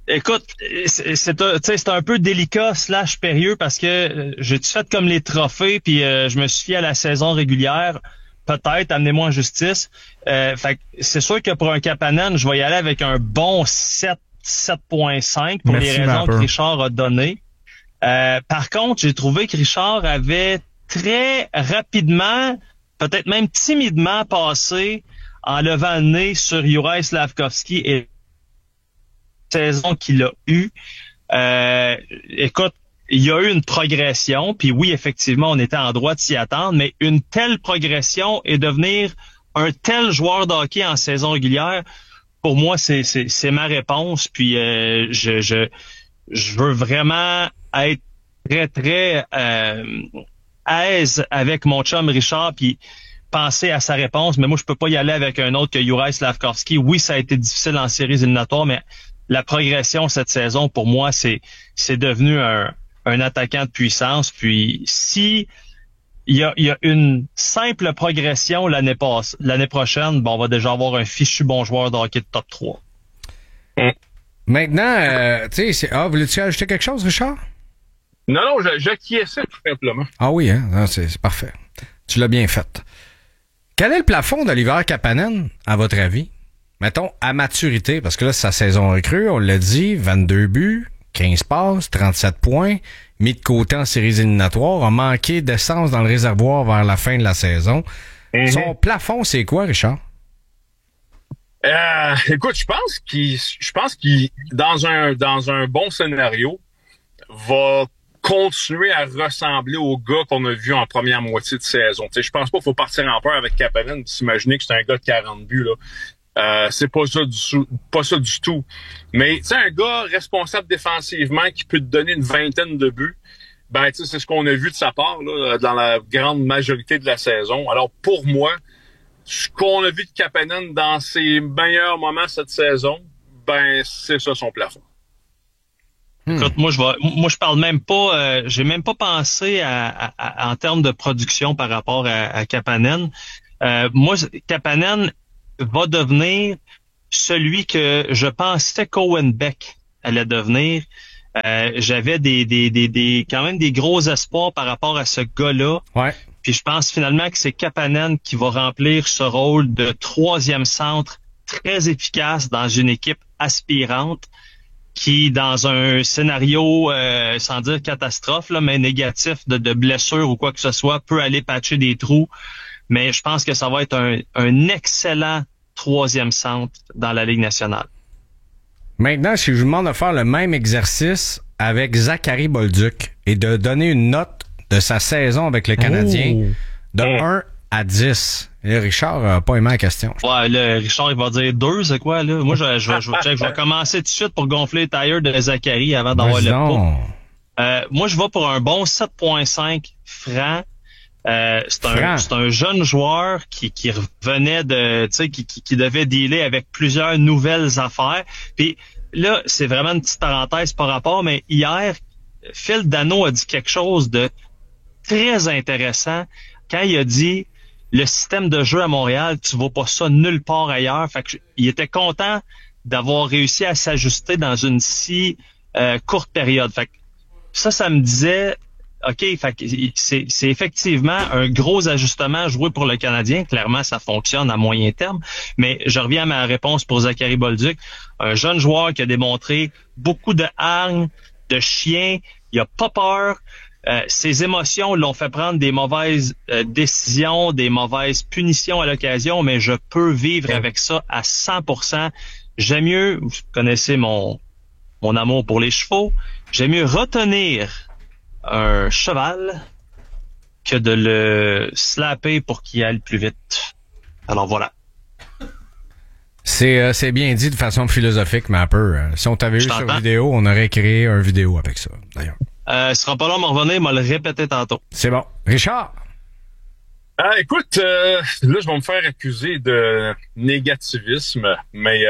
Speaker 6: c'est un peu délicat / périlleux parce que j'ai tout fait comme les trophées, puis je me suis fié à la saison régulière. Peut-être, amenez-moi en justice. Fait que c'est sûr que pour un Kapanen, je vais y aller avec un bon 7.5 pour les raisons que Richard a données. Par contre, j'ai trouvé que Richard avait très rapidement, peut-être même timidement passé en levant le nez sur Juraj Slafkovský et la saison qu'il a eue. Écoute, il y a eu une progression, puis oui, effectivement, on était en droit de s'y attendre, mais une telle progression et devenir un tel joueur de hockey en saison régulière, pour moi, c'est ma réponse. Puis je veux vraiment être très, très à aise avec mon chum Richard, puis penser à sa réponse. Mais moi, je peux pas y aller avec un autre que Juraj Slafkovský. Oui, ça a été difficile en séries éliminatoires, mais la progression cette saison, pour moi, c'est devenu un attaquant de puissance. Puis si il y a une simple progression l'année prochaine, on va déjà avoir un fichu bon joueur de hockey de top 3.
Speaker 3: Maintenant, voulais-tu ajouter quelque chose, Richard?
Speaker 7: Non, j'acquiesçais tout simplement.
Speaker 3: Ah oui, hein? Non, c'est parfait. Tu l'as bien fait. Quel est le plafond d'Oliver Kapanen, à votre avis? Mettons, à maturité, parce que là, c'est sa saison recrue, on l'a dit, 22 buts, 15 passes, 37 points, mis de côté en séries éliminatoires, a manqué d'essence dans le réservoir vers la fin de la saison. Son plafond, c'est quoi, Richard?
Speaker 7: Écoute, je pense qu'il dans un bon scénario va continuer à ressembler au gars qu'on a vu en première moitié de saison. T'sais, je pense pas qu'il faut partir en peur avec Kapanen et s'imaginer que c'est un gars de 40 buts là. C'est pas ça du tout. Mais tu sais, un gars responsable défensivement qui peut te donner une vingtaine de buts, c'est ce qu'on a vu de sa part là, dans la grande majorité de la saison. Alors pour moi, ce qu'on a vu de Kapanen dans ses meilleurs moments cette saison, c'est ça son plafond.
Speaker 6: Écoute, moi je parle même pas, j'ai même pas pensé en termes de production par rapport à Kapanen. Moi, Kapanen va devenir celui que je pensais qu'Owen Beck allait devenir. J'avais quand même des gros espoirs par rapport à ce gars-là.
Speaker 3: Ouais.
Speaker 6: Puis je pense finalement que c'est Kapanen qui va remplir ce rôle de troisième centre très efficace dans une équipe aspirante qui, dans un scénario, sans dire catastrophe, là, mais négatif de blessure ou quoi que ce soit, peut aller patcher des trous. Mais je pense que ça va être un excellent troisième centre dans la Ligue nationale.
Speaker 3: Maintenant, si je vous demande de faire le même exercice avec Zachary Bolduc et de donner une note de sa saison avec le Canadien de 1 à 10. Et Richard n'a pas aimé la question.
Speaker 6: Ouais, là, Richard, il va dire 2, c'est quoi, là? Moi, je vais commencer tout de suite pour gonfler les tires de Zachary avant d'avoir le pot. Moi, je vais pour un bon 7.5 franc. C'est un jeune joueur qui revenait de, tu sais, qui devait dealer avec plusieurs nouvelles affaires. Puis là, c'est vraiment une petite parenthèse par rapport, mais hier, Phil Dano a dit quelque chose de très intéressant quand il a dit le système de jeu à Montréal, tu vois pas ça nulle part ailleurs. Fait que il était content d'avoir réussi à s'ajuster dans une si courte période. Fait que ça me disait OK, fait que c'est effectivement un gros ajustement joué pour le Canadien. Clairement, ça fonctionne à moyen terme. Mais je reviens à ma réponse pour Zachary Bolduc. Un jeune joueur qui a démontré beaucoup de hargne, de chien. Il a pas peur. Ses émotions l'ont fait prendre des mauvaises décisions, des mauvaises punitions à l'occasion, mais je peux vivre avec ça à 100%. J'aime mieux, vous connaissez mon amour pour les chevaux, j'aime mieux retenir un cheval que de le slapper pour qu'il aille plus vite. Alors voilà.
Speaker 3: C'est bien dit de façon philosophique, mais un peu. Si on t'avait eu sur vidéo, on aurait créé un vidéo avec ça, d'ailleurs.
Speaker 6: Ce sera pas long à me revenir, il m'a le répété tantôt.
Speaker 3: C'est bon. Richard?
Speaker 7: Écoute, là, je vais me faire accuser de négativisme, mais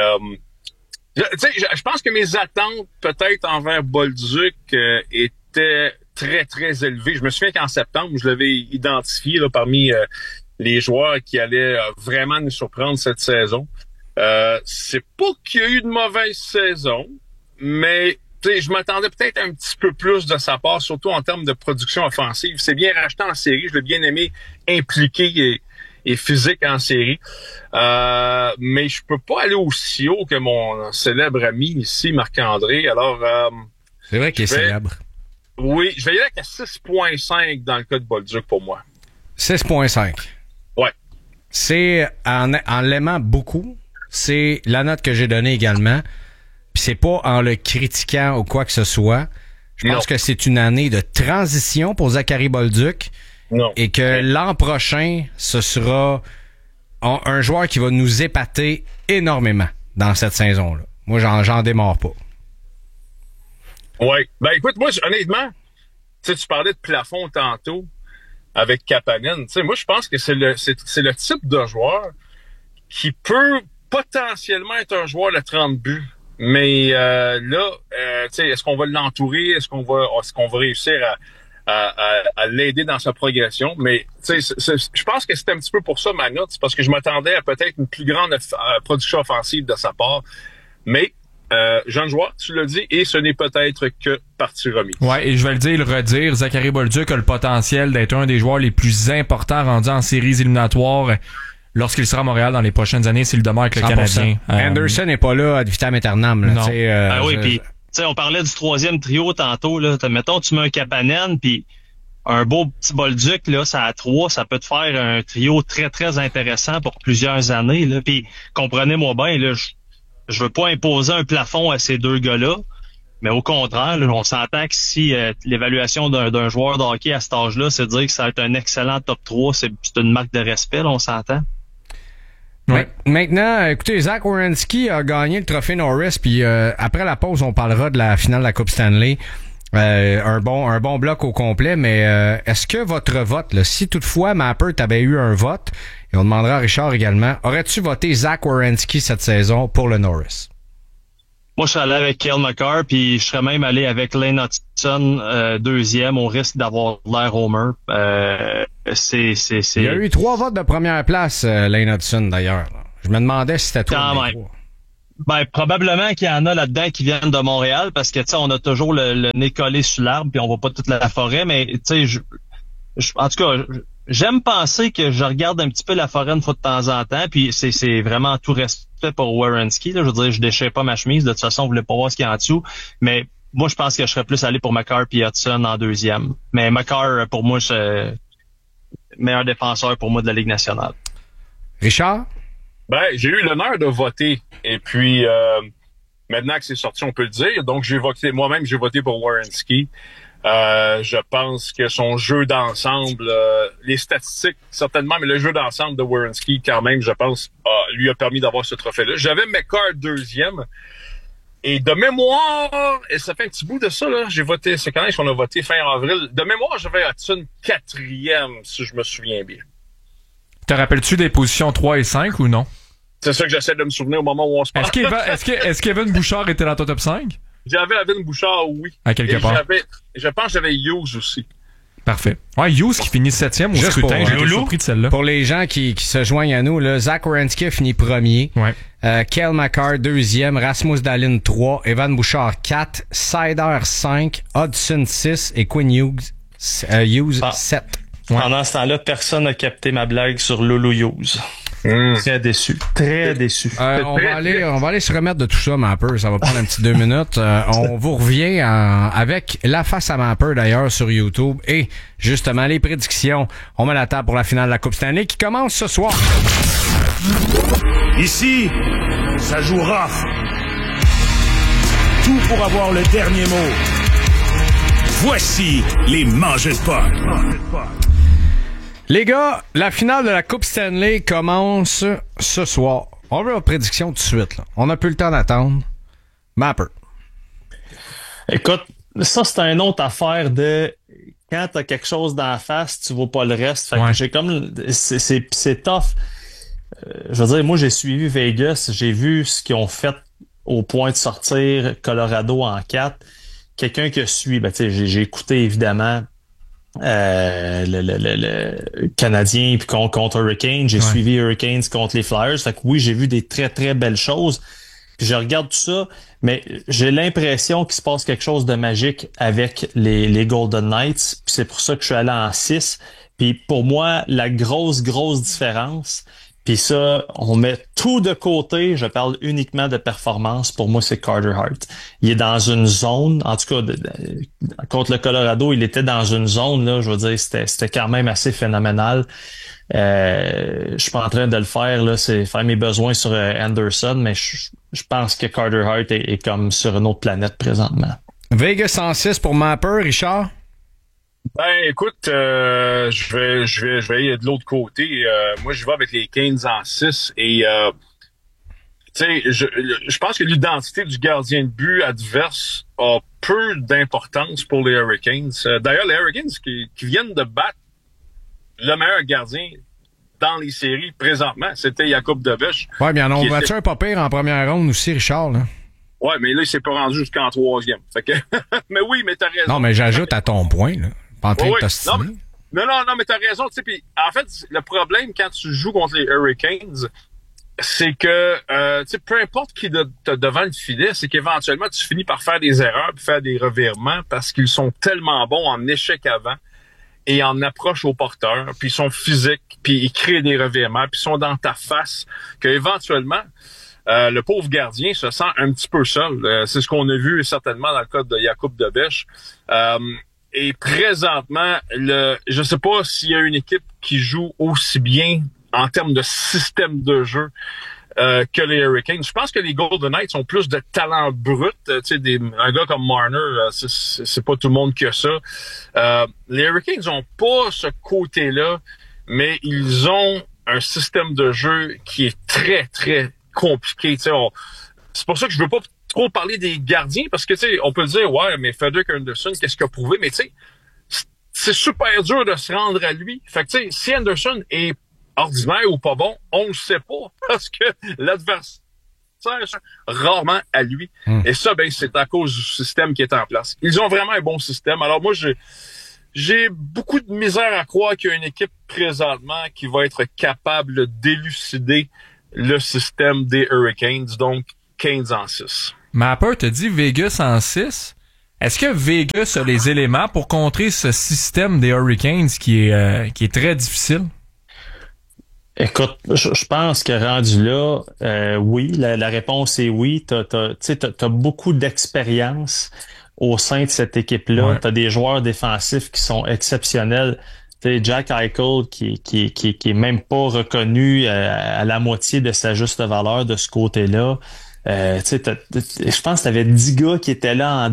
Speaker 7: je pense que mes attentes, peut-être envers Bolduc, étaient très, très élevées. Je me souviens qu'en septembre, je l'avais identifié là, parmi les joueurs qui allaient vraiment nous surprendre cette saison. C'est pas qu'il y a eu de mauvaise saison, mais je m'attendais peut-être un petit peu plus de sa part, surtout en termes de production offensive. C'est bien racheté en série, je l'ai bien aimé impliqué et physique en série. Mais je peux pas aller aussi haut que mon célèbre ami ici, Marc-André. Alors,
Speaker 3: c'est vrai qu'il est célèbre.
Speaker 7: Oui, je vais y aller avec 6.5 dans le cas de Bolduc pour moi.
Speaker 3: 6.5.
Speaker 7: Ouais.
Speaker 3: C'est en l'aimant beaucoup. C'est la note que j'ai donnée également. Puis c'est pas en le critiquant ou quoi que ce soit. Je pense que c'est une année de transition pour Zachary Bolduc.
Speaker 7: Non.
Speaker 3: Et que l'an prochain, ce sera un joueur qui va nous épater énormément dans cette saison-là. Moi, j'en démarre pas.
Speaker 7: Ouais. Ben écoute, moi, honnêtement, tu parlais de plafond tantôt avec Kapanen. Moi, je pense que c'est le type de joueur qui peut potentiellement être un joueur de 30 buts. Mais est-ce qu'on va l'entourer? Est-ce qu'on va réussir à l'aider dans sa progression? Mais je pense que c'était un petit peu pour ça ma note. C'est parce que je m'attendais à peut-être une plus grande production offensive de sa part. Mais jeune joueur, tu l'as dit, et ce n'est peut-être que partie remise.
Speaker 1: Ouais, et je vais le redire, Zachary Bolduc a le potentiel d'être un des joueurs les plus importants rendus en séries éliminatoires lorsqu'il sera à Montréal dans les prochaines années s'il demeure avec le 100%. Canadien.
Speaker 3: Anderson n'est pas là ad vitam aeternam. Là,
Speaker 6: non. Oui, puis on parlait du troisième trio tantôt. Là, mettons, tu mets un Kapanen, puis un beau petit Bolduc, là, ça à 3, ça peut te faire un trio très, très intéressant pour plusieurs années. Là. Puis comprenez-moi bien, là, je veux pas imposer un plafond à ces deux gars-là, mais au contraire, là, on s'entend que si l'évaluation d'un joueur de hockey à cet âge-là, c'est de dire que ça va être un excellent top 3, c'est une marque de respect, là, on s'entend.
Speaker 3: Ouais. Maintenant, écoutez, Zach Werenski a gagné le trophée Norris, puis après la pause, on parlera de la finale de la Coupe Stanley. Un bon bloc au complet, mais est-ce que votre vote, là, si toutefois Mapper t'avait eu un vote, et on demandera à Richard également, aurais-tu voté Zach Werenski cette saison pour le Norris?
Speaker 6: Moi, je serais allé avec Cale Makar, puis je serais même allé avec Lane Hutchinson, deuxième, au risque d'avoir l'air Homer.
Speaker 3: Il y a eu 3 votes de première place, Lane Hutchinson, d'ailleurs. Je me demandais si c'était toi.
Speaker 6: Quand même. Ben, probablement qu'il y en a là-dedans qui viennent de Montréal, parce que, tu sais, on a toujours le nez collé sur l'arbre, puis on voit pas toute la forêt, mais, tu sais, en tout cas, j'aime penser que je regarde un petit peu la forêt une fois de temps en temps, puis c'est vraiment tout respect pour Werenski, là. Je veux dire, je déchire pas ma chemise, de toute façon, vous voulez pas voir ce qu'il y a en dessous, mais moi, je pense que je serais plus allé pour Makar puis Hudson en deuxième. Mais Makar, pour moi, c'est meilleur défenseur pour moi de la Ligue nationale.
Speaker 3: Richard?
Speaker 7: Ben, j'ai eu l'honneur de voter. Et puis, maintenant que c'est sorti, on peut le dire. Donc, moi-même, j'ai voté pour Werenski. Je pense que son jeu d'ensemble, les statistiques, certainement, mais le jeu d'ensemble de Werenski, quand même, je pense, lui a permis d'avoir ce trophée-là. J'avais Makar deuxième. Et de mémoire, et ça fait un petit bout de ça, là, j'ai voté, c'est quand même qu'on a voté fin avril. De mémoire, j'avais Hudson quatrième, si je me souviens bien.
Speaker 1: Te rappelles-tu des positions 3 et 5 ou non?
Speaker 7: C'est ça que j'essaie de me souvenir au moment où on se parle.
Speaker 1: Est-ce qu'Evan Bouchard était dans ton top 5?
Speaker 7: J'avais Evan Bouchard, oui.
Speaker 1: À quelque part.
Speaker 7: Je pense que j'avais Hughes aussi.
Speaker 1: Parfait. Ouais, Hughes qui finit 7e au scrutin. J'ai été surpris de celle-là.
Speaker 3: Pour les gens qui se joignent à nous, là, Zach Werenski a fini premier.
Speaker 1: Ouais.
Speaker 3: Cale Makar, deuxième. Rasmus Dahlin, 3. Evan Bouchard, 4. Sider, 5. Hudson, 6. Et Quinn Hughes, 7.
Speaker 6: Ouais. Pendant ce temps-là, personne n'a capté ma blague sur Lolo Hughes. Très déçu. Très déçu.
Speaker 3: On va aller se remettre de tout ça, Mapper. Ça va prendre un petit 2 minutes. On vous revient avec la face à Mapper, d'ailleurs, sur YouTube. Et, justement, les prédictions. On met la table pour la finale de la Coupe Stanley qui commence ce soir.
Speaker 4: Ici, ça joue rough. Tout pour avoir le dernier mot. Voici les mangeurs de pot.
Speaker 3: Les gars, la finale de la Coupe Stanley commence ce soir. On veut votre prédiction tout de suite. Là. On n'a plus le temps d'attendre. Mapper.
Speaker 6: Écoute, ça, c'est une autre affaire de quand t'as quelque chose dans la face, tu vois pas le reste. Fait que j'ai comme... C'est tough. Je veux dire, moi, j'ai suivi Vegas. J'ai vu ce qu'ils ont fait au point de sortir Colorado en 4. Quelqu'un qui suit, ben, tu sais, j'ai écouté, évidemment, le Canadien puis contre Hurricanes, j'ai suivi Hurricanes contre les Flyers, fait que oui, j'ai vu des très très belles choses, puis je regarde tout ça, mais j'ai l'impression qu'il se passe quelque chose de magique avec les Golden Knights, puis c'est pour ça que je suis allé en 6, puis pour moi la grosse différence, puis ça, on met tout de côté, je parle uniquement de performance, pour moi c'est Carter Hart. Il est dans une zone, en tout cas contre le Colorado, il était dans une zone, là, je veux dire, c'était quand même assez phénoménal. Je suis pas en train de le faire, là, c'est faire mes besoins sur Anderson, mais je pense que Carter Hart est comme sur une autre planète présentement.
Speaker 3: Vegas 106 pour Mapper, Richard?
Speaker 7: Ben, écoute, je vais aller de l'autre côté. Moi, je vais avec les Canes en 6 et, tu sais, je pense que l'identité du gardien de but adverse a peu d'importance pour les Hurricanes. D'ailleurs, les Hurricanes qui viennent de battre le meilleur gardien dans les séries présentement, c'était Jakub Dobeš.
Speaker 3: Ouais, bien, on battu un pas pire en première ronde aussi, Richard, là.
Speaker 7: Ouais, mais là, il s'est pas rendu jusqu'en 3e. Fait que, mais oui, mais t'as raison.
Speaker 3: Non, mais j'ajoute à ton point, là. Pas en train de t'ostiner.
Speaker 7: Non, mais t'as raison. Tu sais, puis en fait, le problème quand tu joues contre les Hurricanes, c'est que, tu sais, peu importe qui t'as devant le filet, c'est qu'éventuellement, tu finis par faire des erreurs puis faire des revirements parce qu'ils sont tellement bons en échec avant et en approche au porteur, puis ils sont physiques, puis ils créent des revirements, puis ils sont dans ta face, qu'éventuellement, le pauvre gardien se sent un petit peu seul. C'est ce qu'on a vu certainement dans le cas de Jakub Dobeš. Et présentement, je sais pas s'il y a une équipe qui joue aussi bien en termes de système de jeu que les Hurricanes. Je pense que les Golden Knights ont plus de talent brut. Tu sais, un gars comme Marner, c'est pas tout le monde qui a ça. Les Hurricanes ont pas ce côté-là, mais ils ont un système de jeu qui est très, très compliqué. Tu sais, c'est pour ça que je veux pas trop parler des gardiens, parce que, tu sais, on peut dire, ouais, mais Frederik Anderson, qu'est-ce qu'il a prouvé? Mais, tu sais, c'est super dur de se rendre à lui. Fait que, tu sais, si Anderson est ordinaire ou pas bon, on le sait pas, parce que l'adversaire rarement à lui. Et ça, ben, c'est à cause du système qui est en place. Ils ont vraiment un bon système. Alors moi, j'ai beaucoup de misère à croire qu'il y a une équipe présentement qui va être capable d'élucider le système des Hurricanes, donc Canes en 6.
Speaker 1: Mapper te dit Vegas en 6. Est-ce que Vegas a les éléments pour contrer ce système des Hurricanes qui est très difficile?
Speaker 6: Écoute, je pense que rendu là, oui, la réponse est oui. T'as beaucoup d'expérience au sein de cette équipe-là.
Speaker 1: Ouais.
Speaker 6: T'as des joueurs défensifs qui sont exceptionnels. T'sais, Jack Eichel qui est même pas reconnu à la moitié de sa juste valeur de ce côté-là. Je pense que t'avais 10 gars qui étaient là en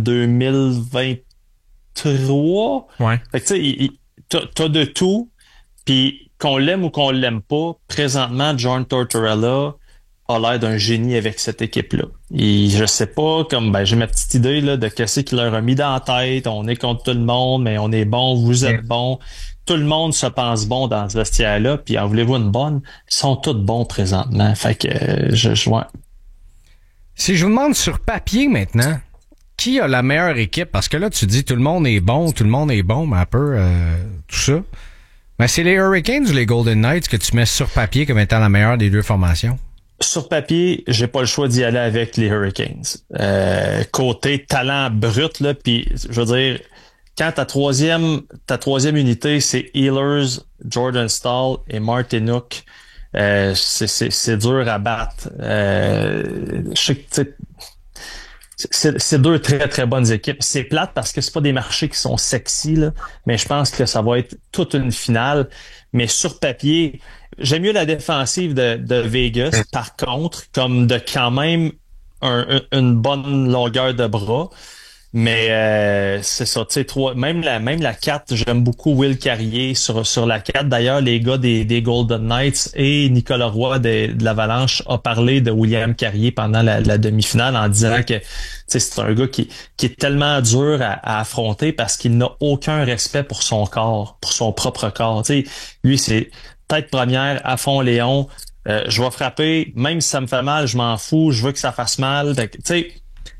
Speaker 6: 2023.
Speaker 1: Ouais.
Speaker 6: Fait que tu sais, t'as de tout. Puis qu'on l'aime ou qu'on l'aime pas, présentement, John Tortorella a l'air d'un génie avec cette équipe-là. Et je sais pas, j'ai ma petite idée là de qu'est-ce qu'il leur a mis dans la tête. On est contre tout le monde, mais on est bon, vous êtes bon. Tout le monde se pense bon dans ce vestiaire-là. Puis en voulez-vous une bonne? Ils sont tous bons présentement. Fait que ouais.
Speaker 3: Si je vous demande sur papier maintenant, qui a la meilleure équipe? Parce que là, tu dis tout le monde est bon, mais un peu tout ça. Mais c'est les Hurricanes ou les Golden Knights que tu mets sur papier comme étant la meilleure des deux formations?
Speaker 6: Sur papier, j'ai pas le choix d'y aller avec les Hurricanes. Côté talent brut, là, puis je veux dire, quand ta troisième unité, c'est Ehlers, Jordan Staal et Martinook, c'est dur à battre. Je sais que c'est deux très très bonnes équipes. C'est plate parce que c'est pas des marchés qui sont sexy là, mais je pense que ça va être toute une finale. Mais sur papier, j'aime mieux la défensive de Vegas. Par contre, comme de quand même une bonne longueur de bras. Mais c'est ça, tu sais, même la 4, j'aime beaucoup Will Carrier sur la 4. D'ailleurs, les gars des Golden Knights et Nicolas Roy de l'Avalanche a parlé de William Carrier pendant la demi-finale en disant que c'est un gars qui est tellement dur à affronter parce qu'il n'a aucun respect pour son corps, pour son propre corps. Tu sais, lui, c'est tête première, à fond Léon, je vais frapper, même si ça me fait mal, je m'en fous, je veux que ça fasse mal. Tu sais,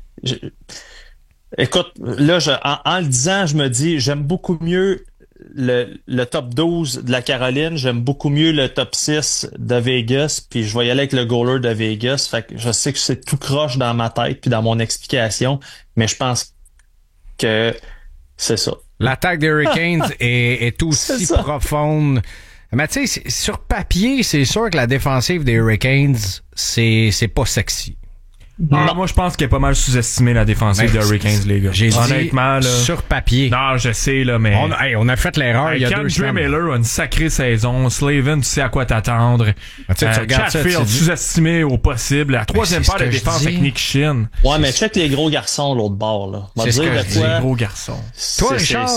Speaker 6: écoute, là, en le disant, je me dis, j'aime beaucoup mieux le top 12 de la Caroline, j'aime beaucoup mieux le top 6 de Vegas, puis je vais y aller avec le goaler de Vegas. Fait que je sais que c'est tout croche dans ma tête puis dans mon explication, mais je pense que c'est ça.
Speaker 3: L'attaque des Hurricanes est aussi profonde. Mais tu sais, sur papier, c'est sûr que la défensive des Hurricanes, c'est pas sexy.
Speaker 1: Non, moi je pense qu'il est pas mal sous-estimé la défensive des Hurricanes, les gars.
Speaker 3: J'ai
Speaker 1: honnêtement
Speaker 3: dit
Speaker 1: là,
Speaker 3: sur papier.
Speaker 1: Non, je sais là, mais
Speaker 3: on a fait l'erreur il y a 2 semaines.
Speaker 1: Miller a une sacrée saison. Slavin, tu sais à quoi t'attendre.
Speaker 3: Tu regardes
Speaker 1: Chatfield, sous-estimé au possible. La troisième part de défense avec Nick Shin.
Speaker 6: Ouais, mais check les gros garçons l'autre bord là.
Speaker 3: C'est ce que je dis.
Speaker 1: Les gros garçons.
Speaker 3: Toi, Richard.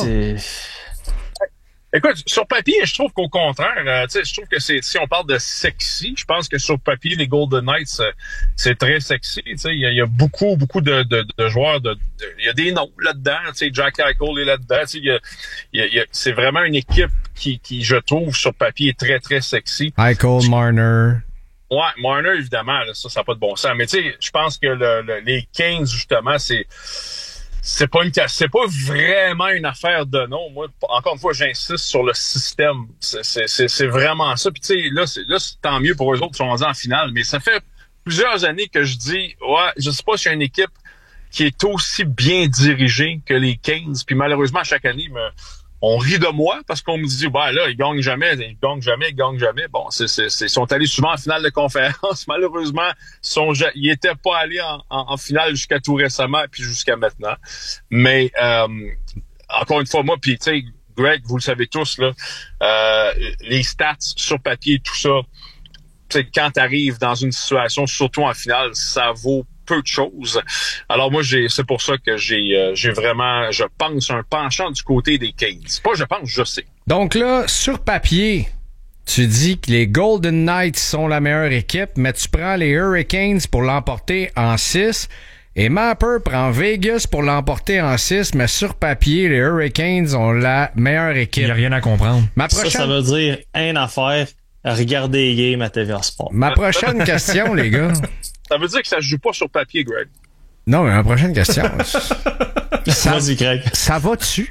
Speaker 7: Écoute, sur papier, je trouve qu'au contraire, je trouve que si on parle de sexy, je pense que sur papier, les Golden Knights, c'est très sexy. Il y a beaucoup de joueurs, il y a des noms là-dedans. Jack Eichel est là-dedans. C'est vraiment une équipe qui, je trouve, sur papier, est très, très sexy.
Speaker 3: Eichel, Marner.
Speaker 7: Ouais, Marner, évidemment, là, ça n'a pas de bon sens. Mais je pense que les Kings, justement, c'est pas vraiment une affaire de nom. Moi, encore une fois, j'insiste sur le système. C'est vraiment ça. Puis tu sais, là, c'est tant mieux pour eux autres qui sont rendus en finale. Mais ça fait plusieurs années que je dis, ouais, je sais pas si j'ai une équipe qui est aussi bien dirigée que les Kings. Puis malheureusement, à chaque année, on rit de moi parce qu'on me dit, bah là, ils gagnent jamais. Bon, ils sont allés souvent en finale de conférence. Malheureusement, ils étaient pas allés en finale jusqu'à tout récemment puis jusqu'à maintenant. Mais encore une fois, moi, puis tu sais, Greg, vous le savez tous là, les stats sur papier, tout ça. Tu sais, quand t'arrives dans une situation, surtout en finale, ça vaut peu de choses. Alors moi, c'est pour ça que j'ai vraiment, je pense, un penchant du côté des Kings. Pas je pense, je sais.
Speaker 3: Donc là, sur papier, tu dis que les Golden Knights sont la meilleure équipe, mais tu prends les Hurricanes pour l'emporter en 6 et Mapper prend Vegas pour l'emporter en 6, mais sur papier, les Hurricanes ont la meilleure équipe.
Speaker 1: Il n'y a rien à comprendre.
Speaker 6: Ça veut dire une affaire, regardez les games à TVA Sport.
Speaker 3: Ma prochaine question, les gars.
Speaker 7: Ça veut dire que ça se joue pas sur papier, Greg.
Speaker 3: Non, mais la prochaine question.
Speaker 6: Vas-y, Greg.
Speaker 3: Ça va-tu?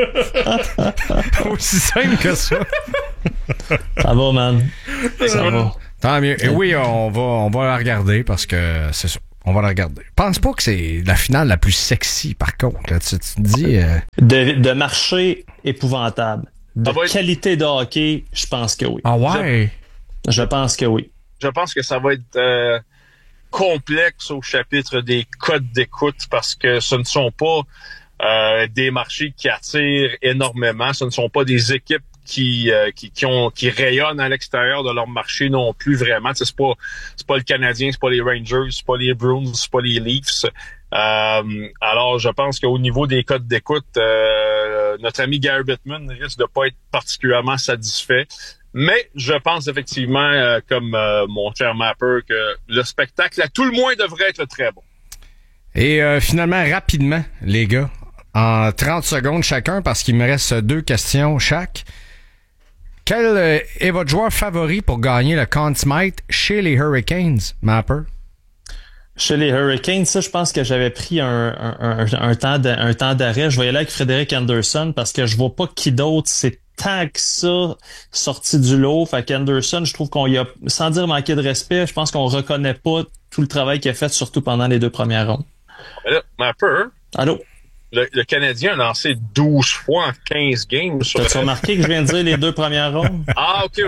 Speaker 3: Aussi simple que ça.
Speaker 6: Ça va, man. Ça va.
Speaker 3: Tant mieux. Et oui, on va la regarder parce que c'est ça. On va la regarder. Je pense pas que c'est la finale la plus sexy, par contre. Là, tu te dis...
Speaker 6: De marché épouvantable. De qualité de hockey, je pense que oui.
Speaker 1: Ah ouais?
Speaker 6: Je pense que oui.
Speaker 7: Je pense que ça va être complexe au chapitre des codes d'écoute parce que ce ne sont pas des marchés qui attirent énormément. Ce ne sont pas des équipes qui rayonnent à l'extérieur de leur marché non plus vraiment. C'est pas le Canadien, c'est pas les Rangers, c'est pas les Bruins, c'est pas les Leafs. Alors, je pense qu'au niveau des codes d'écoute, notre ami Gary Bettman risque de pas être particulièrement satisfait. Mais je pense effectivement, comme mon cher Mapper, que le spectacle, à tout le moins, devrait être très bon.
Speaker 3: Et finalement, rapidement, les gars, en 30 secondes chacun, parce qu'il me reste 2 questions chaque. Quel est votre joueur favori pour gagner le Conn Smythe chez les Hurricanes, Mapper?
Speaker 6: Chez les Hurricanes, ça, je pense que j'avais pris un temps d'arrêt. Je vais y aller avec Frédéric Anderson parce que je vois pas qui d'autre c'est tant que ça sorti du lot. Fait qu'Anderson, je trouve qu'on y a, sans dire manquer de respect, je pense qu'on reconnaît pas tout le travail qu'il a fait, surtout pendant les 2 premières rondes.
Speaker 7: Là, Mapper.
Speaker 6: Allô?
Speaker 7: Le Canadien a lancé 12 fois en 15 games.
Speaker 6: T'as-tu remarqué que je viens de dire les 2 premières rondes?
Speaker 7: Ah, OK.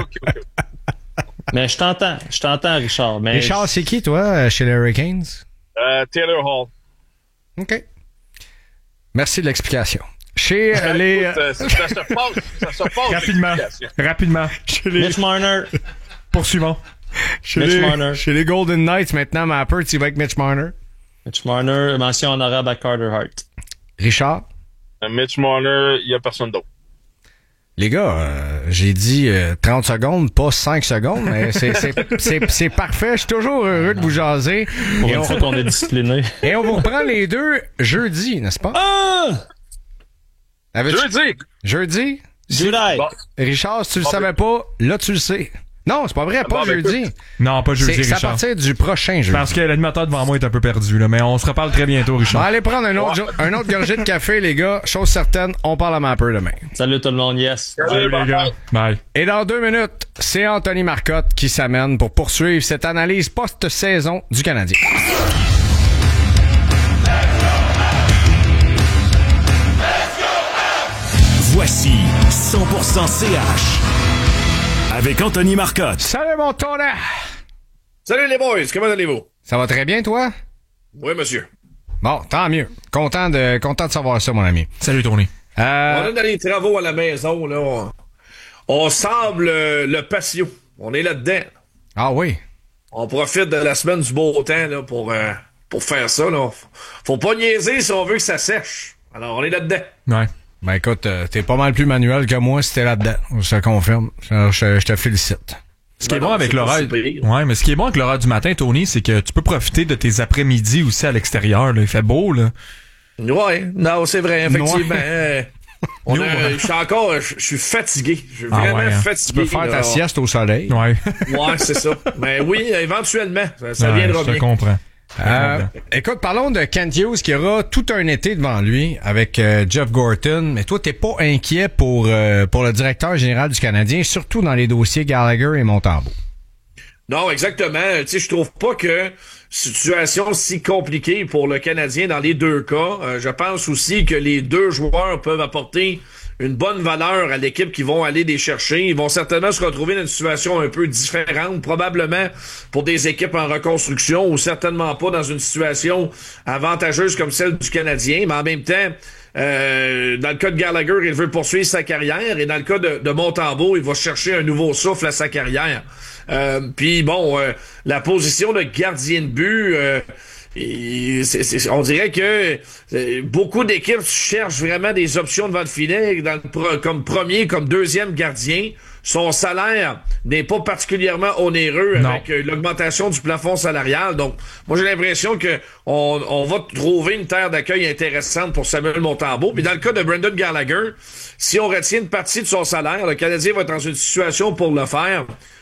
Speaker 6: Mais je t'entends, Richard. Mais
Speaker 3: Richard, c'est qui, toi, chez les Hurricanes?
Speaker 7: Taylor Hall.
Speaker 3: OK. Merci de l'explication. Chez les...
Speaker 7: Écoute, ça se passe.
Speaker 1: Rapidement.
Speaker 6: Mitch Marner.
Speaker 1: Poursuivons.
Speaker 3: Chez les Golden Knights, maintenant, Mapper, tu vas avec Mitch Marner.
Speaker 6: Mitch Marner, mention honorable à Carter Hart.
Speaker 3: Richard?
Speaker 7: Mitch Marner, il n'y a personne d'autre.
Speaker 3: Les gars, j'ai dit 30 secondes, pas 5 secondes, mais c'est parfait. Je suis toujours heureux de vous jaser.
Speaker 6: Pour une fois qu'on est discipliné.
Speaker 3: Et on vous reprend les 2 jeudi, n'est-ce pas? Jeudi?
Speaker 6: July.
Speaker 7: Bon.
Speaker 3: Richard, si tu le savais pas, là tu le sais. Non, c'est pas vrai, pas jeudi.
Speaker 1: Non, pas jeudi,
Speaker 3: C'est à
Speaker 1: Richard.
Speaker 3: partir du prochain jeudi.
Speaker 1: Parce que l'animateur devant moi est un peu perdu, là, mais on se reparle très bientôt, Richard.
Speaker 3: Bon, allez prendre un autre gorgée de café, les gars. Chose certaine, on parle à Mapper demain.
Speaker 6: Salut tout le monde, yes.
Speaker 1: Salut les gars. Bye.
Speaker 3: Et dans 2 minutes, c'est Anthony Marcotte qui s'amène pour poursuivre cette analyse post-saison du Canadien.
Speaker 4: Voici 100% CH avec Anthony Marcotte.
Speaker 3: Salut mon tonnerre!
Speaker 8: Salut les boys, comment allez-vous?
Speaker 3: Ça va très bien, toi?
Speaker 8: Oui, monsieur.
Speaker 3: Bon, tant mieux. Content de savoir ça, mon ami.
Speaker 1: Salut, Tony.
Speaker 8: On est dans les travaux à la maison, là. On semble le patio. On est là-dedans.
Speaker 3: Ah oui?
Speaker 8: On profite de la semaine du beau temps, là, pour faire ça, là. Faut pas niaiser si on veut que ça sèche. Alors, on est là-dedans.
Speaker 1: Ouais.
Speaker 3: Ben écoute, t'es pas mal plus manuel que moi si t'es là-dedans. Je te confirme. Je te félicite.
Speaker 1: Ce qui est bon avec l'horaire, ouais, mais ce qui est bon avec l'horaire du matin, Tony, c'est que tu peux profiter de tes après-midi aussi à l'extérieur, là. Il fait beau, là.
Speaker 8: Ouais, non, c'est vrai, effectivement. Je suis fatigué. Je suis vraiment fatigué.
Speaker 3: Tu peux faire ta sieste au soleil.
Speaker 1: Ouais.
Speaker 8: Ouais, c'est ça. Mais oui, éventuellement, ça viendra bien.
Speaker 1: Je comprends.
Speaker 3: Écoute, parlons de Kent Hughes qui aura tout un été devant lui avec Jeff Gorton. Mais toi, t'es pas inquiet pour le directeur général du Canadien, surtout dans les dossiers Gallagher et Montembeault.
Speaker 8: Non, exactement. Tu sais, je trouve pas que situation si compliquée pour le Canadien dans les 2 cas. Je pense aussi que les 2 joueurs peuvent apporter une bonne valeur à l'équipe qui vont aller les chercher. Ils vont certainement se retrouver dans une situation un peu différente, probablement pour des équipes en reconstruction ou certainement pas dans une situation avantageuse comme celle du Canadien. Mais en même temps, dans le cas de Gallagher, il veut poursuivre sa carrière et dans le cas de Montembeault, il va chercher un nouveau souffle à sa carrière. Puis bon, la position de gardien de but... on dirait que beaucoup d'équipes cherchent vraiment des options devant le filet comme premier, comme deuxième gardien. Son salaire n'est pas particulièrement onéreux avec l'augmentation du plafond salarial. Donc, moi, j'ai l'impression que on va trouver une terre d'accueil intéressante pour Samuel Montembeault. Puis dans le cas de Brendan Gallagher, si on retient une partie de son salaire, le Canadien va être dans une situation pour le faire.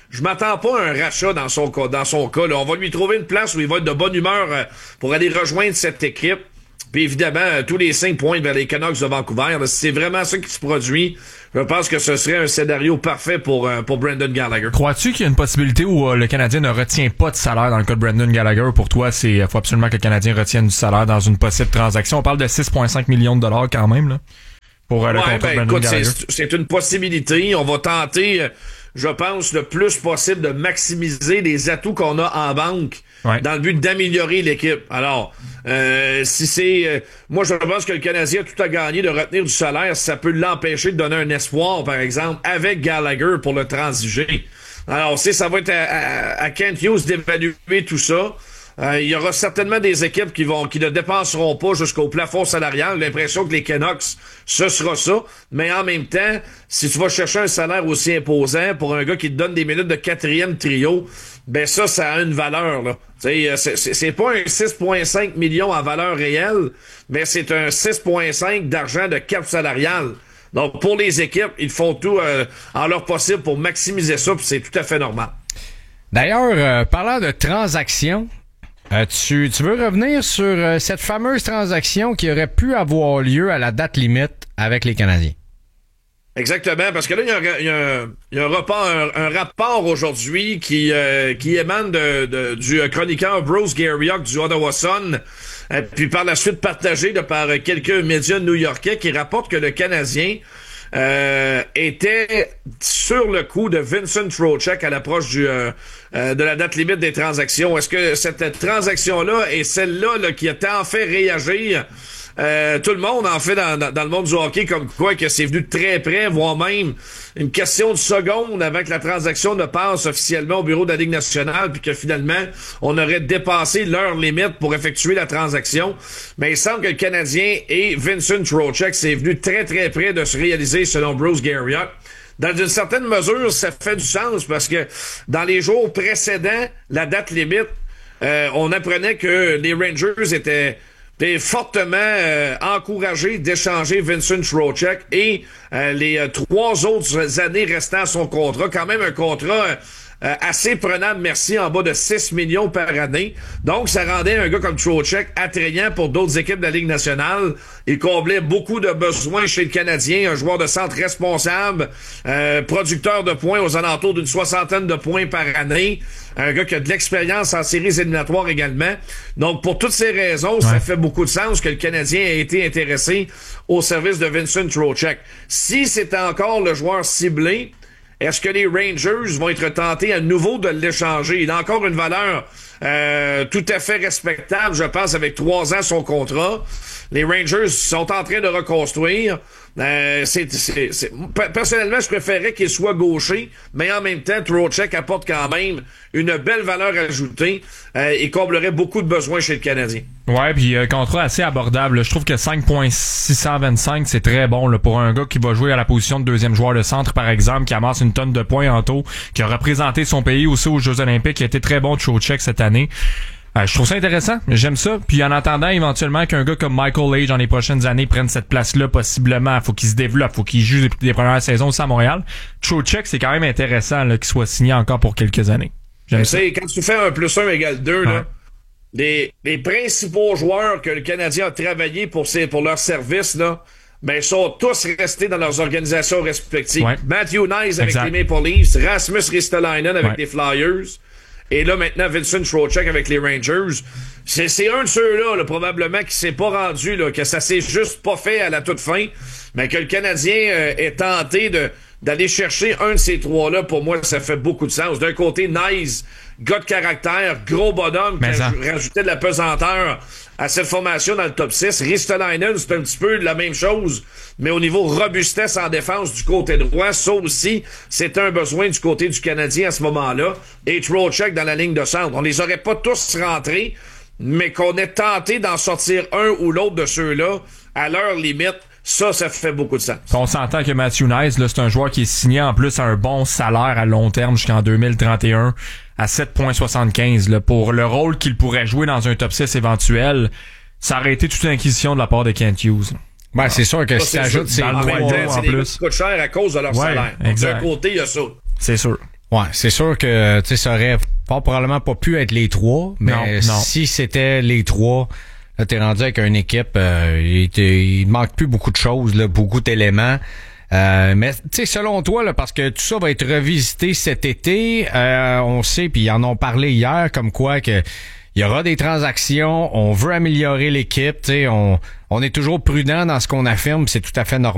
Speaker 8: je m'attends pas à un rachat dans son cas. Là. On va lui trouver une place où il va être de bonne humeur pour aller rejoindre cette équipe. Puis évidemment, tous les 5 points vers les Canucks de Vancouver. Là, si c'est vraiment ça qui se produit, je pense que ce serait un scénario parfait pour Brendan Gallagher.
Speaker 1: Crois-tu qu'il y a une possibilité où le Canadien ne retient pas de salaire dans le cas de Brendan Gallagher? Pour toi, faut absolument que le Canadien retienne du salaire dans une possible transaction. On parle de 6,5 millions de dollars quand même là, pour le contrat de Brendan Gallagher.
Speaker 8: C'est une possibilité. On va tenter, je pense, le plus possible de maximiser les atouts qu'on a en banque dans le but d'améliorer l'équipe. Alors, si c'est... moi, je pense que le Canadien a tout à gagner de retenir du salaire. Ça peut l'empêcher de donner un espoir, par exemple, avec Gallagher pour le transiger. Alors, ça va être à Kent Hughes d'évaluer tout ça. Il y aura certainement des équipes qui ne dépenseront pas jusqu'au plafond salarial. L'impression que les Canucks, ce sera ça. Mais en même temps, si tu vas chercher un salaire aussi imposant pour un gars qui te donne des minutes de 4e trio, ben ça a une valeur, là. C'est pas un 6,5 millions en valeur réelle, mais c'est un 6,5 d'argent de cap salarial. Donc, pour les équipes, ils font tout en leur possible pour maximiser ça, puis c'est tout à fait normal.
Speaker 3: D'ailleurs, parlant de transactions, tu veux revenir sur cette fameuse transaction qui aurait pu avoir lieu à la date limite avec les Canadiens?
Speaker 8: Exactement, parce que là, il y a un rapport aujourd'hui qui émane du chroniqueur Bruce Garriock du Ottawa Sun, puis par la suite partagé par quelques médias new-yorkais qui rapportent que le Canadien était sur le coup de Vincent Trocheck à l'approche de la date limite des transactions. Est-ce que cette transaction-là est celle-là qui a tant fait réagir tout le monde, en fait, dans le monde du hockey, comme quoi que c'est venu de très près, voire même une question de seconde avant que la transaction ne passe officiellement au bureau de la Ligue nationale, puis que finalement, on aurait dépassé l'heure limite pour effectuer la transaction. Mais il semble que le Canadien et Vincent Trocheck, c'est venu très très près de se réaliser selon Bruce Garriock. Dans une certaine mesure, ça fait du sens parce que dans les jours précédents, la date limite, on apprenait que les Rangers étaient fortement encouragé d'échanger Vincent Trocheck et les 3 autres années restant à son contrat. Quand même un contrat assez prenable, merci, en bas de 6 millions par année. Donc, ça rendait un gars comme Trocheck attrayant pour d'autres équipes de la Ligue nationale. Il comblait beaucoup de besoins chez le Canadien, un joueur de centre responsable, producteur de points aux alentours d'une 60aine de points par année, un gars qui a de l'expérience en séries éliminatoires également. Donc, pour toutes ces raisons, ça fait beaucoup de sens que le Canadien ait été intéressé au service de Vincent Trocheck. Si c'est encore le joueur ciblé, est-ce que les Rangers vont être tentés à nouveau de l'échanger? Il a encore une valeur tout à fait respectable, je pense, avec 3 ans son contrat. Les Rangers sont en train de reconstruire. Personnellement, je préférais qu'il soit gaucher, mais en même temps, Trocheck apporte quand même une belle valeur ajoutée et comblerait beaucoup de besoins chez le Canadien.
Speaker 1: Ouais, puis contrat assez abordable. Je trouve que 5,625, c'est très bon là, pour un gars qui va jouer à la position de 2e joueur de centre, par exemple, qui amasse une tonne de points en taux, qui a représenté son pays aussi aux Jeux Olympiques, qui a été très bon de Trocheck cette année. Je trouve ça intéressant, j'aime ça. Puis en attendant éventuellement qu'un gars comme Michael Age dans les prochaines années prenne cette place-là, possiblement, faut qu'il se développe, faut qu'il joue les premières saisons aussi à Montréal. Trocheck, c'est quand même intéressant là, qu'il soit signé encore pour quelques années. J'aime ça.
Speaker 8: Quand tu fais 1+1 égale 2, là, les principaux joueurs que le Canadien a travaillé pour leur service, là, ben, sont tous restés dans leurs organisations respectives. Ouais. Matthew Knies avec les Maple Leafs, Rasmus Ristolainen avec les Flyers. Et là, maintenant, Vincent Trocheck avec les Rangers. C'est un de ceux-là, là, probablement, qui s'est pas rendu, là, que ça s'est juste pas fait à la toute fin, mais que le Canadien est tenté d'aller chercher un de ces 3-là. Pour moi, ça fait beaucoup de sens. D'un côté, Nice, gars de caractère, gros bonhomme, qui a rajouté de la pesanteur à cette formation dans le top 6. Ristolainen, c'est un petit peu de la même chose, mais au niveau robustesse en défense du côté droit, ça aussi, c'est un besoin du côté du Canadien à ce moment-là. Et Trocheck dans la ligne de centre. On les aurait pas tous rentrés, mais qu'on ait tenté d'en sortir un ou l'autre de ceux-là à leur limite, ça fait beaucoup de sens.
Speaker 1: On s'entend que Matthew Knies, là, c'est un joueur qui est signé en plus à un bon salaire à long terme jusqu'en 2031 à 7,75 là, pour le rôle qu'il pourrait jouer dans un top 6 éventuel. Ça aurait été toute une inquisition de la part de Kent Hughes.
Speaker 3: Ben, c'est sûr que si t'ajoutes ces 3
Speaker 8: en plus. Coûte cher à cause de leur salaire.
Speaker 1: D'un
Speaker 8: côté, il y a ça.
Speaker 1: C'est sûr.
Speaker 3: Ouais, c'est sûr que ça aurait fort probablement pas pu être les 3, mais
Speaker 1: non.
Speaker 3: si c'était les 3, là t'es rendu avec une équipe, il manque plus beaucoup de choses, là, beaucoup d'éléments. Mais tu sais, selon toi, là, parce que tout ça va être revisité cet été, on sait, puis ils en ont parlé hier, comme quoi que il y aura des transactions, on veut améliorer l'équipe, tu sais, on est toujours prudent dans ce qu'on affirme, c'est tout à fait normal.